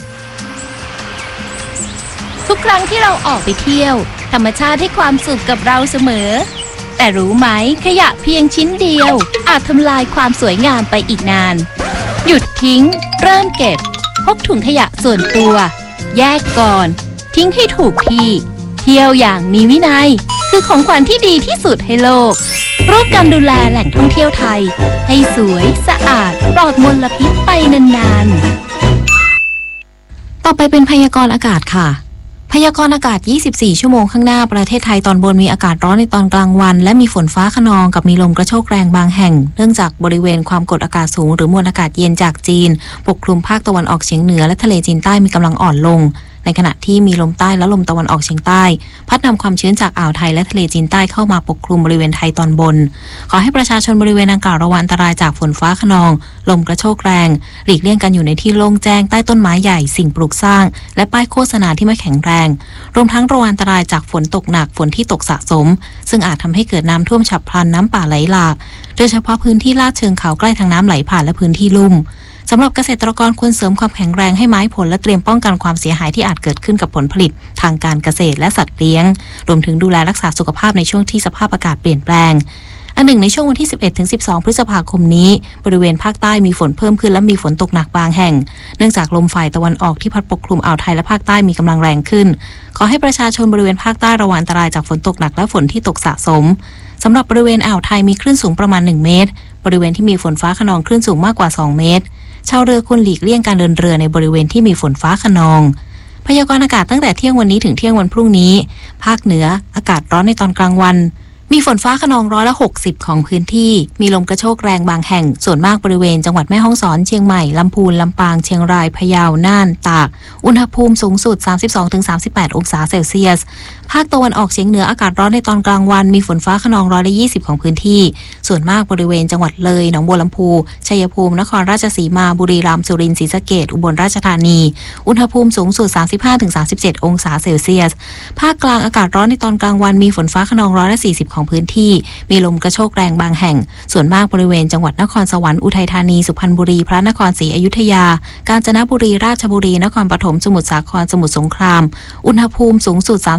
ทุกครั้งที่เราออกไปเที่ยวธรรมชาติให้ความสุขกับเราเสมอแต่รู้ไหมขยะเพียงชิ้นเดียวอาจทำลายความสวยงามไปอีกนานหยุดทิ้งเริ่มเก็บพกถุงขยะส่วนตัวแยกก่อนทิ้งให้ถูกที่เที่ยวอย่างมีวินัยคือของขวัญที่ดีที่สุดให้โลกร่วมกันดูแลแหล่งท่องเที่ยวไทยให้สวยสะอาดปลอดมลพิษไปนานๆต่อไปเป็นพยากรณ์อากาศค่ะพยากรณ์อากาศยี่สิบสี่ชั่วโมงข้างหน้าประเทศไทยตอนบนมีอากาศร้อนในตอนกลางวันและมีฝนฟ้าคะนองกับมีลมกระโชกแรงบางแห่งเนื่องจากบริเวณความกดอากาศสูงหรือมวลอากาศเย็นจากจีนปกคลุมภาคตะวันออกเฉียงเหนือและทะเลจีนใต้มีกำลังอ่อนลงในขณะที่มีลมใต้และลมตะวันออกเฉียงใต้พัดนำความชื้นจากอ่าวไทยและทะเลจีนใต้เข้ามาปกคลุมบริเวณไทยตอนบนขอให้ประชาชนบริเวณดังกล่าวระวังอันตรายจากฝนฟ้าคะนองลมกระโชกแรงหลีกเลี่ยงการอยู่ในที่โล่งแจ้งใต้ต้นไม้ใหญ่สิ่งปลูกสร้างและป้ายโฆษณาที่ไม่แข็งแรงรวมทั้งระวังอันตรายจากฝนตกหนักฝนที่ตกสะสมซึ่งอาจทำให้เกิดน้ำท่วมฉับพลันน้ำป่าไหลหลากโดยเฉพาะพื้นที่ลาดเชิงเขาใกล้ทางน้ำไหลผ่านและพื้นที่ลุ่มสำหรับเกษตรกรควรเสริมความแข็งแรงให้ไม้ผลและเตรียมป้องกันความเสียหายที่อาจเกิดขึ้นกับผลผลิตทางการเกษตรและสัตว์เลี้ยงรวมถึงดูแลรักษาสุขภาพในช่วงที่สภาพอากาศเปลี่ยนแปลงอันหนึ่งในช่วงวันที่ สิบเอ็ดถึงสิบสอง พฤษภาคมนี้บริเวณภาคใต้มีฝนเพิ่มขึ้นและมีฝนตกหนักบางแห่งเนื่องจากลมฝ่ายตะวันออกที่พัดปกคลุมอ่าวไทยและภาคใต้มีกำลังแรงขึ้นขอให้ประชาชนบริเวณภาคใต้ระวังอันตรายจากฝนตกหนักและฝนที่ตกสะสมสำหรับบริเวณอ่าวไทยมีคลื่นสูงประมาณหนึ่งเมตรบริเวณที่มีฝนฟ้าคะนองคลื่นสูงมากกว่าสองเมตรชาวเรือควรหลีกเลี่ยงการเดินเรือในบริเวณที่มีฝนฟ้าคะนองพยากรณ์อากาศตั้งแต่เที่ยงวันนี้ถึงเที่ยงวันพรุ่งนี้ภาคเหนืออากาศร้อนในตอนกลางวันมีฝนฟ้าคะนองร้อยละหกสิบของพื้นที่มีลมกระโชกแรงบางแห่งส่วนมากบริเวณจังหวัดแม่ฮ่องสอนเชียงใหม่ลำพูนลำปางเชียงรายพะเยาน่านตากอุณหภูมิสูงสุด สามสิบสองถึงสามสิบแปด องศาเซลเซียสภาคตะวันออกเฉียงเหนืออากาศร้อนในตอนกลางวันมีฝนฟ้าคะนองร้อยละยี่สิบของพื้นที่ส่วนมากบริเวณจังหวัดเลยหนองบัวลำพูชัยภูมินครราชสีมาบุรีรัมย์สุรินทร์ศรีสะเกษอุบลราชธานีอุณหภูมิสูงสุด สามสิบห้าถึงสามสิบเจ็ด องศาเซลเซียสภาคกลางอากาศร้อนในตอนกลางวันมีฝนฟ้าคะนองร้อยละสี่สิบของพื้นที่มีลมกระโชกแรงบางแห่งส่วนมากบริเวณจังหวัดนครสวรรค์อุทัยธานีสุพรรณบุรีพระนครศรีอยุธยากาญจนบุรีราชบุรีนครปฐมสมุทรสาครสมุทรสงครามอุณหภูมิสูงสุด สามสิบเจ็ดถึง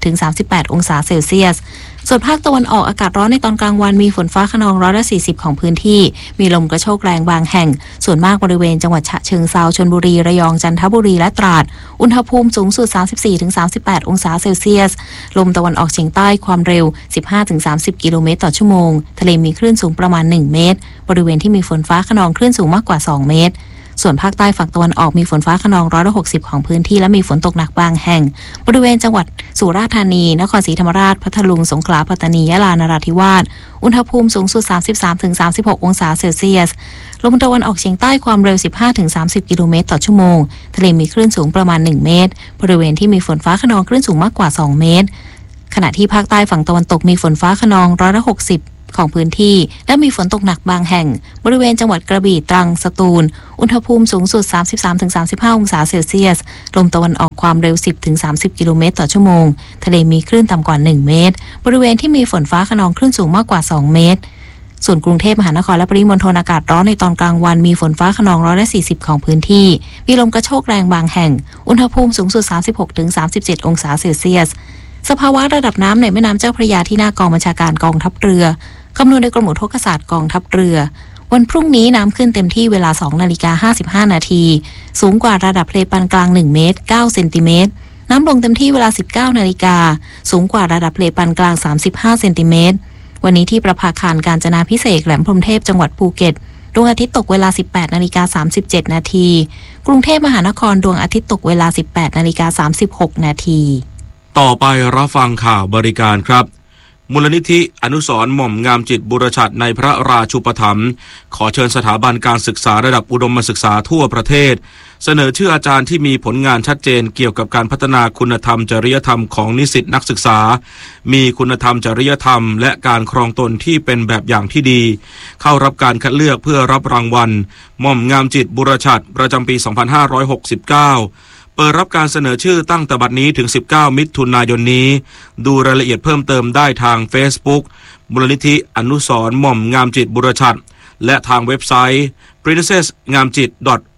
ถึงสามสิบแปดองศาเซลเซียสส่วนภาคตะวันออกอากาศร้อนในตอนกลางวันมีฝนฟ้าคะนองร้อยละสี่สิบของพื้นที่มีลมกระโชกแรงบางแห่งส่วนมากบริเวณจังหวัดฉะเชิงเทราชลบุรีระยองจันทบุรีและตราดอุณหภูมิสูงสุด สามสิบสี่ถึงสามสิบแปดองศาเซลเซียสลมตะวันออกเฉียงใต้ความเร็ว สิบห้าถึงสามสิบกิโลเมตรต่อชั่วโมงทะเลมีคลื่นสูงประมาณหนึ่งเมตรบริเวณที่มีฝนฟ้าคะนองคลื่นสูงมากกว่าสองเมตรส่วนภาคใต้ฝั่งตะวันออกมีฝนฟ้าคะนองร้อยละหกสิบของพื้นที่และมีฝนตกหนักบางแห่งบริเวณจังหวัดสุราษฎร์ธานีนครศรีธรรมราชพัทลุงสงขลาปัตตานียะลานราธิวาสอุณหภูมิสูงสุด สามสิบสามถึงสามสิบหกองศาเซลเซียสลมตะวันออกเฉียงใต้ความเร็ว สิบห้าถึงสามสิบกิโลเมตรต่อชั่วโมงทะเลมีคลื่นสูงประมาณหนึ่งเมตรบริเวณที่มีฝนฟ้าคะนองคลื่นสูงมากกว่าสองเมตรขณะที่ภาคใต้ฝั่งตะวันตกมีฝนฟ้าคะนองร้อยละหกสิบของพื้นที่และมีฝนตกหนักบางแห่งบริเวณจังหวัดกระบี่ตรังสตูลอุณหภูมิสูงสุด สามสิบสามถึงสามสิบห้าองศาเซลเซียสลมตะวันออกความเร็ว สิบถึงสามสิบกิโลเมตรต่อชั่วโมงทะเลมีคลื่นต่ำกว่าหนึ่งเมตรบริเวณที่มีฝนฟ้าคะนองคลื่นสูงมากกว่าสองเมตรส่วนกรุงเทพมหานครและปริมณฑลอากาศร้อนในตอนกลางวันมีฝนฟ้าคะนองร้อยละสี่สิบของพื้นที่มีลมกระโชกแรงบางแห่งอุณหภูมิสูงสุด สามสิบหกถึงสามสิบเจ็ดองศาเซลเซียสสภาวะระดับน้ำในแม่น้ำเจ้าพระยาที่หน้ากองบัญชาการกองทัพเรือคำนวณโดยกรมอุทกศาสตร์กองทัพเรือวันพรุ่งนี้น้ำขึ้นเต็มที่เวลา สองนาฬิกาห้าสิบห้านาทีสูงกว่าระดับทะเลปานกลางหนึ่งเมตรเก้าเซนติเมตรน้ำลงเต็มที่เวลา สิบเก้านาฬิกาสูงกว่าระดับทะเลปานกลางสามสิบห้าเซนติเมตรวันนี้ที่ประภาคารกาญจนาภิเษกแหลมพรหมเทพจังหวัดภูเก็ตดวงอาทิตย์ตกเวลา สิบแปดนาฬิกาสามสิบเจ็ดนาทีกรุงเทพมหานครดวงอาทิตย์ตกเวลา สิบแปดนาฬิกาสามสิบหกนาทีต่อไปรับฟังข่าวบริการครับมูลนิธิอนุสรณ์หม่อมงามจิตบุรชัดในพระราชูปถัมภ์ขอเชิญสถาบันการศึกษาระดับอุดมศึกษาทั่วประเทศเสนอชื่ออาจารย์ที่มีผลงานชัดเจนเกี่ยวกับการพัฒนาคุณธรรมจริยธรรมของนิสิตนักศึกษามีคุณธรรมจริยธรรมและการครองตนที่เป็นแบบอย่างที่ดีเข้ารับการคัดเลือกเพื่อรับรางวัลหม่อมงามจิตบุรชัดประจำปีสองพันห้าร้อยหกสิบเก้าเปิดรับการเสนอชื่อตั้งแต่บัดนี้ถึงสิบเก้ามิถุนายนนี้ดูรายละเอียดเพิ่มเติมได้ทาง Facebook มูลนิธิอนุสรณ์หม่อมงามจิตบุรชัดและทางเว็บไซต์ princess งามจิต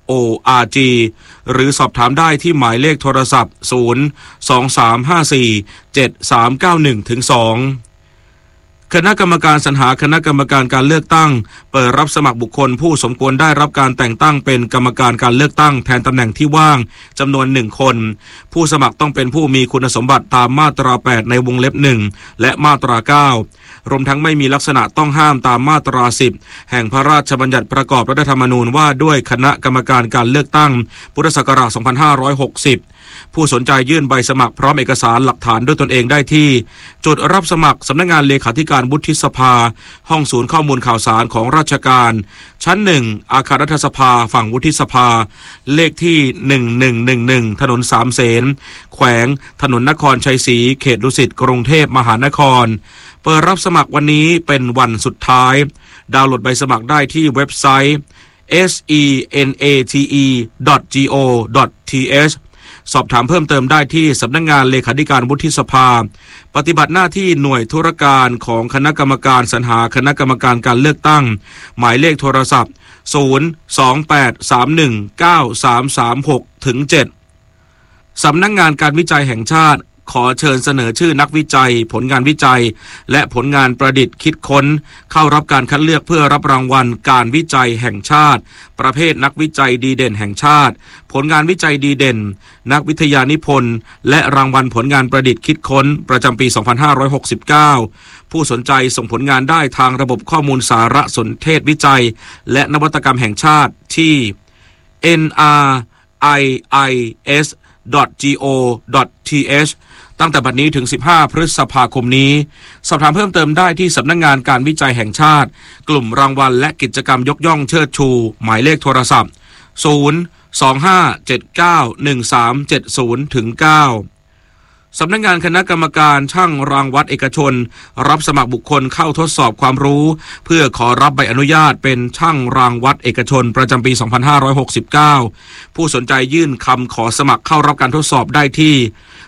.org หรือสอบถามได้ที่หมายเลขโทรศัพท์ ศูนย์ สอง สาม ห้า สี่ เจ็ด สาม เก้า หนึ่ง สองคณะกรรมการสรรหาคณะกรรมการการเลือกตั้งเปิดรับสมัครบุคคลผู้สมควรได้รับการแต่งตั้งเป็นกรรมการการเลือกตั้งแทนตำแหน่งที่ว่างจำนวนหนึ่งคนผู้สมัครต้องเป็นผู้มีคุณสมบัติตามมาตราแปดในวงเล็บหนึ่งและมาตราเก้ารวมทั้งไม่มีลักษณะต้องห้ามตามมาตราสิบแห่งพระราชบัญญัติประกอบรัฐธรรมนูญว่าด้วยคณะกรรมการการเลือกตั้งพุทธศักราชสองพันห้าร้อยหกสิบผู้สนใจยื่นใบสมัครพร้อมเอกสารหลักฐานด้วยตนเองได้ที่จุดรับสมัครสำนักงานเลขาธิการวุฒิสภาห้องศูนย์ข้อมูลข่าวสารของราชการชั้นหนึ่งอาคารรัฐสภาฝั่งวุฒิสภาเลขที่หนึ่งหนึ่งหนึ่งหนึ่งถนนสามเสนแขวงถนนนครชัยศรีเขตดุสิตกรุงเทพมหานครเปิดรับสมัครวันนี้เป็นวันสุดท้ายดาวน์โหลดใบสมัครได้ที่เว็บไซต์ เอส อี เอ็น เอ ที อี ดอท จี โอ ดอท ที เอช สอบถามเพิ่มเติมได้ที่สำนักงานเลขาธิการวุฒิสภาปฏิบัติหน้าที่หน่วยธุรการของคณะกรรมการสรรหาคณะกรรมการการเลือกตั้งหมายเลขโทรศัพท์ ศูนย์ สอง แปด สาม หนึ่ง เก้า สาม สาม หก ถึง เจ็ด สำนักงานการวิจัยแห่งชาติขอเชิญเสนอชื่อนักวิจัยผลงานวิจัยและผลงานประดิษฐ์คิดค้นเข้ารับการคัดเลือกเพื่อรับรางวัลการวิจัยแห่งชาติประเภทนักวิจัยดีเด่นแห่งชาติผลงานวิจัยดีเด่นนักวิทยานิพนธ์และรางวัลผลงานประดิษฐ์คิดค้นประจำปีสองพันห้าร้อยหกสิบเก้าผู้สนใจส่งผลงานได้ทางระบบข้อมูลสารสนเทศวิจัยและนวัตกรรมแห่งชาติที่ เอ็น อาร์ ไอ ไอ เอส ดอท จี โอ ดอท ที เอช ตั้งแต่บัดนี้ถึงสิบห้าพฤษภาคมนี้สอบถามเพิ่มเติมได้ที่สำนักงานการวิจัยแห่งชาติกลุ่มรางวัลและกิจกรรมยกย่องเชิดชูหมายเลขโทรศัพท์ ศูนย์ สอง ห้า เจ็ด เก้า หนึ่ง สาม เจ็ด ศูนย์ ถึง เก้าสำนักงานคณะกรรมการช่างรางวัดเอกชนรับสมัครบุคคลเข้าทดสอบความรู้เพื่อขอรับใบอนุญาตเป็นช่างรางวัดเอกชนประจำปีสองพันห้าร้อยหกสิบเก้าผู้สนใจยื่นคำขอสมัครเข้ารับการทดสอบได้ที่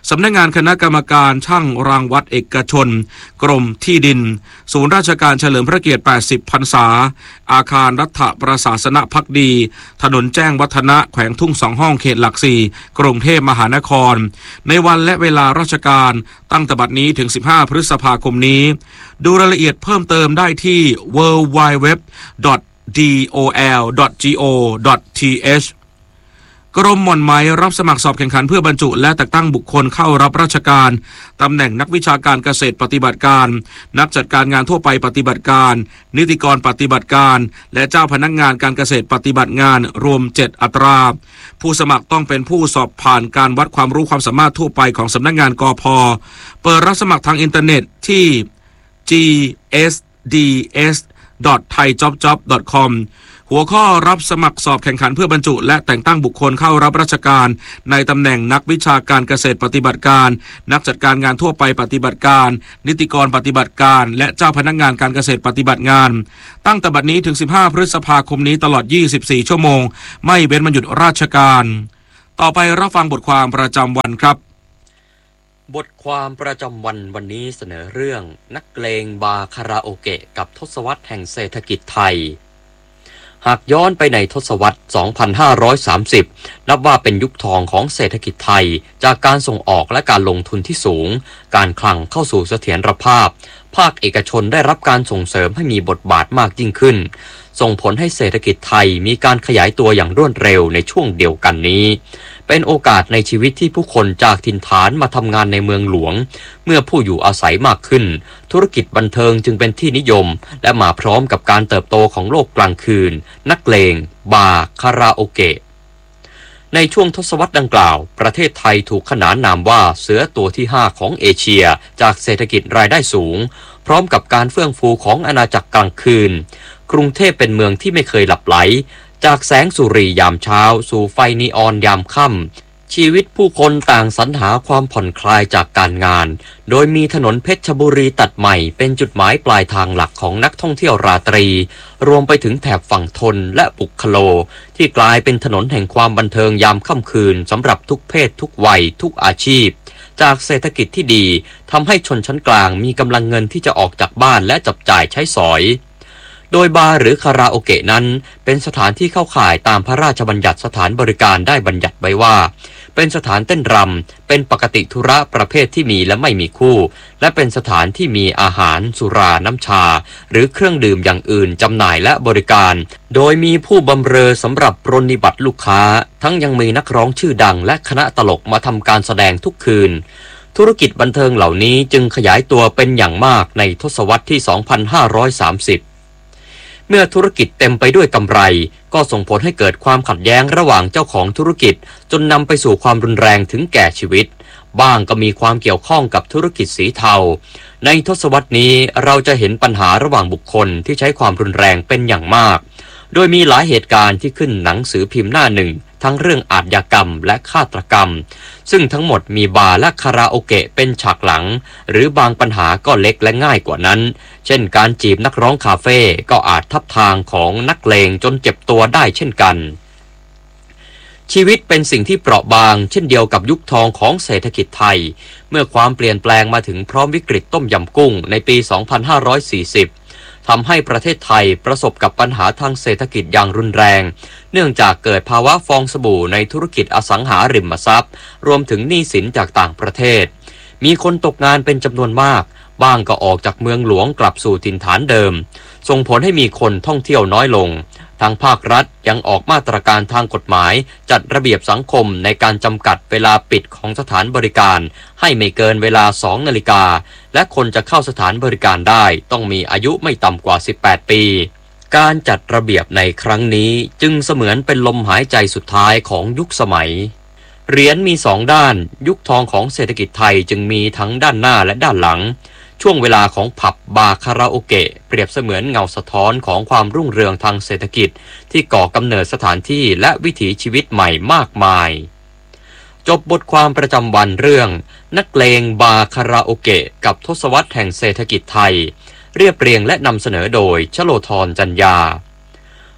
สำนักงานคณะกรรมการช่างรางวัดเอกชนกรมที่ดินศูนย์ราชการเฉลิมพระเกียรติแปดสิบพรรษาอาคารรัฐประศาสนภักดีถนนแจ้งวัฒนะแขวงทุ่งสองห้องเขตหลักสี่กรุงเทพมหานครในวันและเวลาราชการตั้งแต่บัดนี้ถึงสิบห้าพฤษภาคมนี้ดูรายละเอียดเพิ่มเติมได้ที่ ดับเบิลยู ดับเบิลยู ดับเบิลยู ดอท ดี โอ แอล ดอท จี โอ ดอท ที เอช กรมหม่อนไหมรับสมัครสอบแข่งขันเพื่อบรรจุและแต่งตั้งบุคคลเข้ารับราชการตำแหน่งนักวิชาการเกษตรปฏิบัติการนักจัดการงานทั่วไปปฏิบัติการนิติกรปฏิบัติการและเจ้าพนักงานการเกษตรปฏิบัติงานรวมเจ็ดอัตราผู้สมัครต้องเป็นผู้สอบผ่านการวัดความรู้ความสามารถทั่วไปของสำนักงานกพ.เปิดรับสมัครทางอินเทอร์เน็ตที่ จี เอส ดี เอส ดอท ไทยจ็อบจ็อบ ดอท คอม หัวข้อรับสมัครสอบแข่งขันเพื่อบรรจุและแต่งตั้งบุคคลเข้ารับราชการในตำแหน่งนักวิชาการเกษตรปฏิบัติการนักจัดการงานทั่วไปปฏิบัติการนิติกรปฏิบัติการและเจ้าพนักงานการเกษตรปฏิบัติงานตั้งแต่บัดนี้ถึงสิบห้าพฤษภาคมนี้ตลอดยี่สิบสี่ชั่วโมงไม่เว้นวันหยุดราชการต่อไปรับฟังบทความประจำวันครับบทความประจำวันวันนี้เสนอเรื่องนักเลงบาร์คาราโอเกะกับทศวรรษแห่งเศรษฐกิจไทยหากย้อนไปในทศวรรษ สองพันห้าร้อยสามสิบ นับว่าเป็นยุคทองของเศรษฐกิจไทยจากการส่งออกและการลงทุนที่สูงการคลังเข้าสู่เสถียรภาพภาคเอกชนได้รับการส่งเสริมให้มีบทบาทมากยิ่งขึ้นส่งผลให้เศรษฐกิจไทยมีการขยายตัวอย่างรวดเร็วในช่วงเดียวกันนี้เป็นโอกาสในชีวิตที่ผู้คนจากถิ่นฐานมาทำงานในเมืองหลวงเมื่อผู้อยู่อาศัยมากขึ้นธุรกิจบันเทิงจึงเป็นที่นิยมและมาพร้อมกับการเติบโตของโลกกลางคืนนักเลงบาร์คาราโอเกะในช่วงทศวรรษดังกล่าวประเทศไทยถูกขนานนามว่าเสือตัวที่ห้าของเอเชียจากเศรษฐกิจรายได้สูงพร้อมกับการเฟื่องฟูของอาณาจักรกลางคืนกรุงเทพเป็นเมืองที่ไม่เคยหลับไหลจากแสงสุรียามเช้าสู่ไฟนีออนยามค่ำชีวิตผู้คนต่างสรรหาความผ่อนคลายจากการงานโดยมีถนนเพชรบุรีตัดใหม่เป็นจุดหมายปลายทางหลักของนักท่องเที่ยวราตรีรวมไปถึงแถบฝั่งทนและปุคโลที่กลายเป็นถนนแห่งความบันเทิงยามค่ำคืนสำหรับทุกเพศทุกวัยทุกอาชีพจากเศรษฐกิจที่ดีทำให้ชนชั้นกลางมีกำลังเงินที่จะออกจากบ้านและจับจ่ายใช้สอยโดยบาร์หรือคาราโอเกะนั้นเป็นสถานที่เข้าข่ายตามพระราชบัญญัติสถานบริการได้บัญญัติไว้ว่าเป็นสถานเต้นรำเป็นปกติธุระประเภทที่มีและไม่มีคู่และเป็นสถานที่มีอาหารสุราน้ำชาหรือเครื่องดื่มอย่างอื่นจำหน่ายและบริการโดยมีผู้บำเรอสำหรับปรนนิบัติลูกค้าทั้งยังมีนักร้องชื่อดังและคณะตลกมาทำการแสดงทุกคืนธุรกิจบันเทิงเหล่านี้จึงขยายตัวเป็นอย่างมากในทศวรรษที่ สองพันห้าร้อยสามสิบเมื่อธุรกิจเต็มไปด้วยกำไรก็ส่งผลให้เกิดความขัดแย้งระหว่างเจ้าของธุรกิจจนนำไปสู่ความรุนแรงถึงแก่ชีวิตบ้างก็มีความเกี่ยวข้องกับธุรกิจสีเทาในทศวรรษนี้เราจะเห็นปัญหาระหว่างบุคคลที่ใช้ความรุนแรงเป็นอย่างมากโดยมีหลายเหตุการณ์ที่ขึ้นหนังสือพิมพ์หน้าหนึ่งทั้งเรื่องอาชญากรรมและฆาตกรรมซึ่งทั้งหมดมีบาร์และคาราโอเกะเป็นฉากหลังหรือบางปัญหาก็เล็กและง่ายกว่านั้นเช่นการจีบนักร้องคาเฟ่ก็อาจทับทางของนักเลงจนเจ็บตัวได้เช่นกันชีวิตเป็นสิ่งที่เปราะบางเช่นเดียวกับยุคทองของเศรษฐกิจไทยเมื่อความเปลี่ยนแปลงมาถึงพร้อมวิกฤตต้มยำกุ้งในปี สองพันห้าร้อยสี่สิบทำให้ประเทศไทยประสบกับปัญหาทางเศรษฐกิจอย่างรุนแรงเนื่องจากเกิดภาวะฟองสบู่ในธุรกิจอสังหาริมทรัพย์รวมถึงหนี้สินจากต่างประเทศมีคนตกงานเป็นจำนวนมากบ้างก็ออกจากเมืองหลวงกลับสู่ถิ่นฐานเดิมส่งผลให้มีคนท่องเที่ยวน้อยลงทางภาครัฐยังออกมาตรการทางกฎหมายจัดระเบียบสังคมในการจำกัดเวลาปิดของสถานบริการให้ไม่เกินเวลาสองนาฬิกาและคนจะเข้าสถานบริการได้ต้องมีอายุไม่ต่ำกว่าสิบแปดปีการจัดระเบียบในครั้งนี้จึงเสมือนเป็นลมหายใจสุดท้ายของยุคสมัยเหรียญมีสองด้านยุคทองของเศรษฐกิจไทยจึงมีทั้งด้านหน้าและด้านหลังช่วงเวลาของผับบาร์คาราโอเกะเปรียบเสมือนเงาสะท้อนของความรุ่งเรืองทางเศรษฐกิจที่ก่อกำเนิดสถานที่และวิถีชีวิตใหม่มากมายจบบทความประจำวันเรื่องนักเลงบาร์คาราโอเกะกับทศวรรษแห่งเศรษฐกิจไทยเรียบเรียงและนำเสนอโดยชโลธรจันยา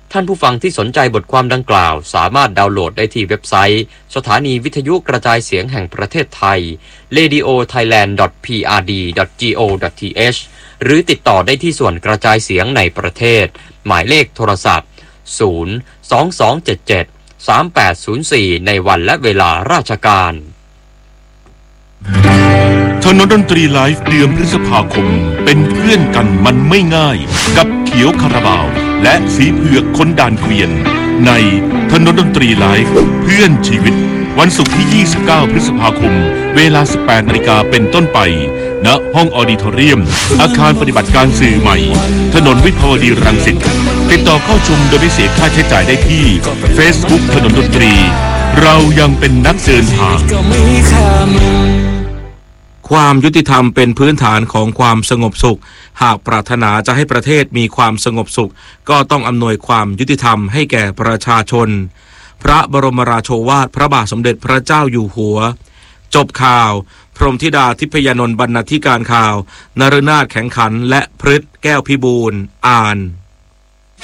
ท่านผู้ฟังที่สนใจบทความดังกล่าวสามารถดาวน์โหลดได้ที่เว็บไซต์สถานีวิทยุกระจายเสียงแห่งประเทศไทย เรดิโอไทยแลนด์ ดอท พี อาร์ ดี ดอท จี โอ ดอท ที เอช หรือติดต่อได้ที่ส่วนกระจายเสียงในประเทศหมายเลขโทรศัพท์ ศูนย์ สอง สอง เจ็ด เจ็ด สาม แปด ศูนย์ สี่ ในวันและเวลาราชการถนนดนตรีไลฟ์เดือนพฤษภาคมเป็นเพื่อนกันมันไม่ง่ายกับเขียวคาราบาวและสีเผือกคนด่านเกวียนในถนนดนตรีไลฟ์เพื่อนชีวิตวันศุกร์ที่ยี่สิบเก้าพฤษภาคมเวลา สิบแปดนาฬิกาเป็นต้นไปณห้องออดิทอเรียมอาคารปฏิบัติการสื่อใหม่ถนนวิภาวดีรังสิตติดต่อเข้าชมโดยไม่เสียค่าใช้จ่ายได้ที่ Facebook ถนนดนตรีเรายังเป็นนักเดินทางความยุติธรรมเป็นพื้นฐานของความสงบสุขหากปรารถนาจะให้ประเทศมีความสงบสุขก็ต้องอำนวยความยุติธรรมให้แก่ประชาชนพระบรมราโชวาทพระบาทสมเด็จพระเจ้าอยู่หัวจบข่าวพรหมธิดาทิพยานนท์บรรณาธิการข่าวนฤนาถแข็งขันและพฤทธิ์แก้วพิบูลย์อ่าน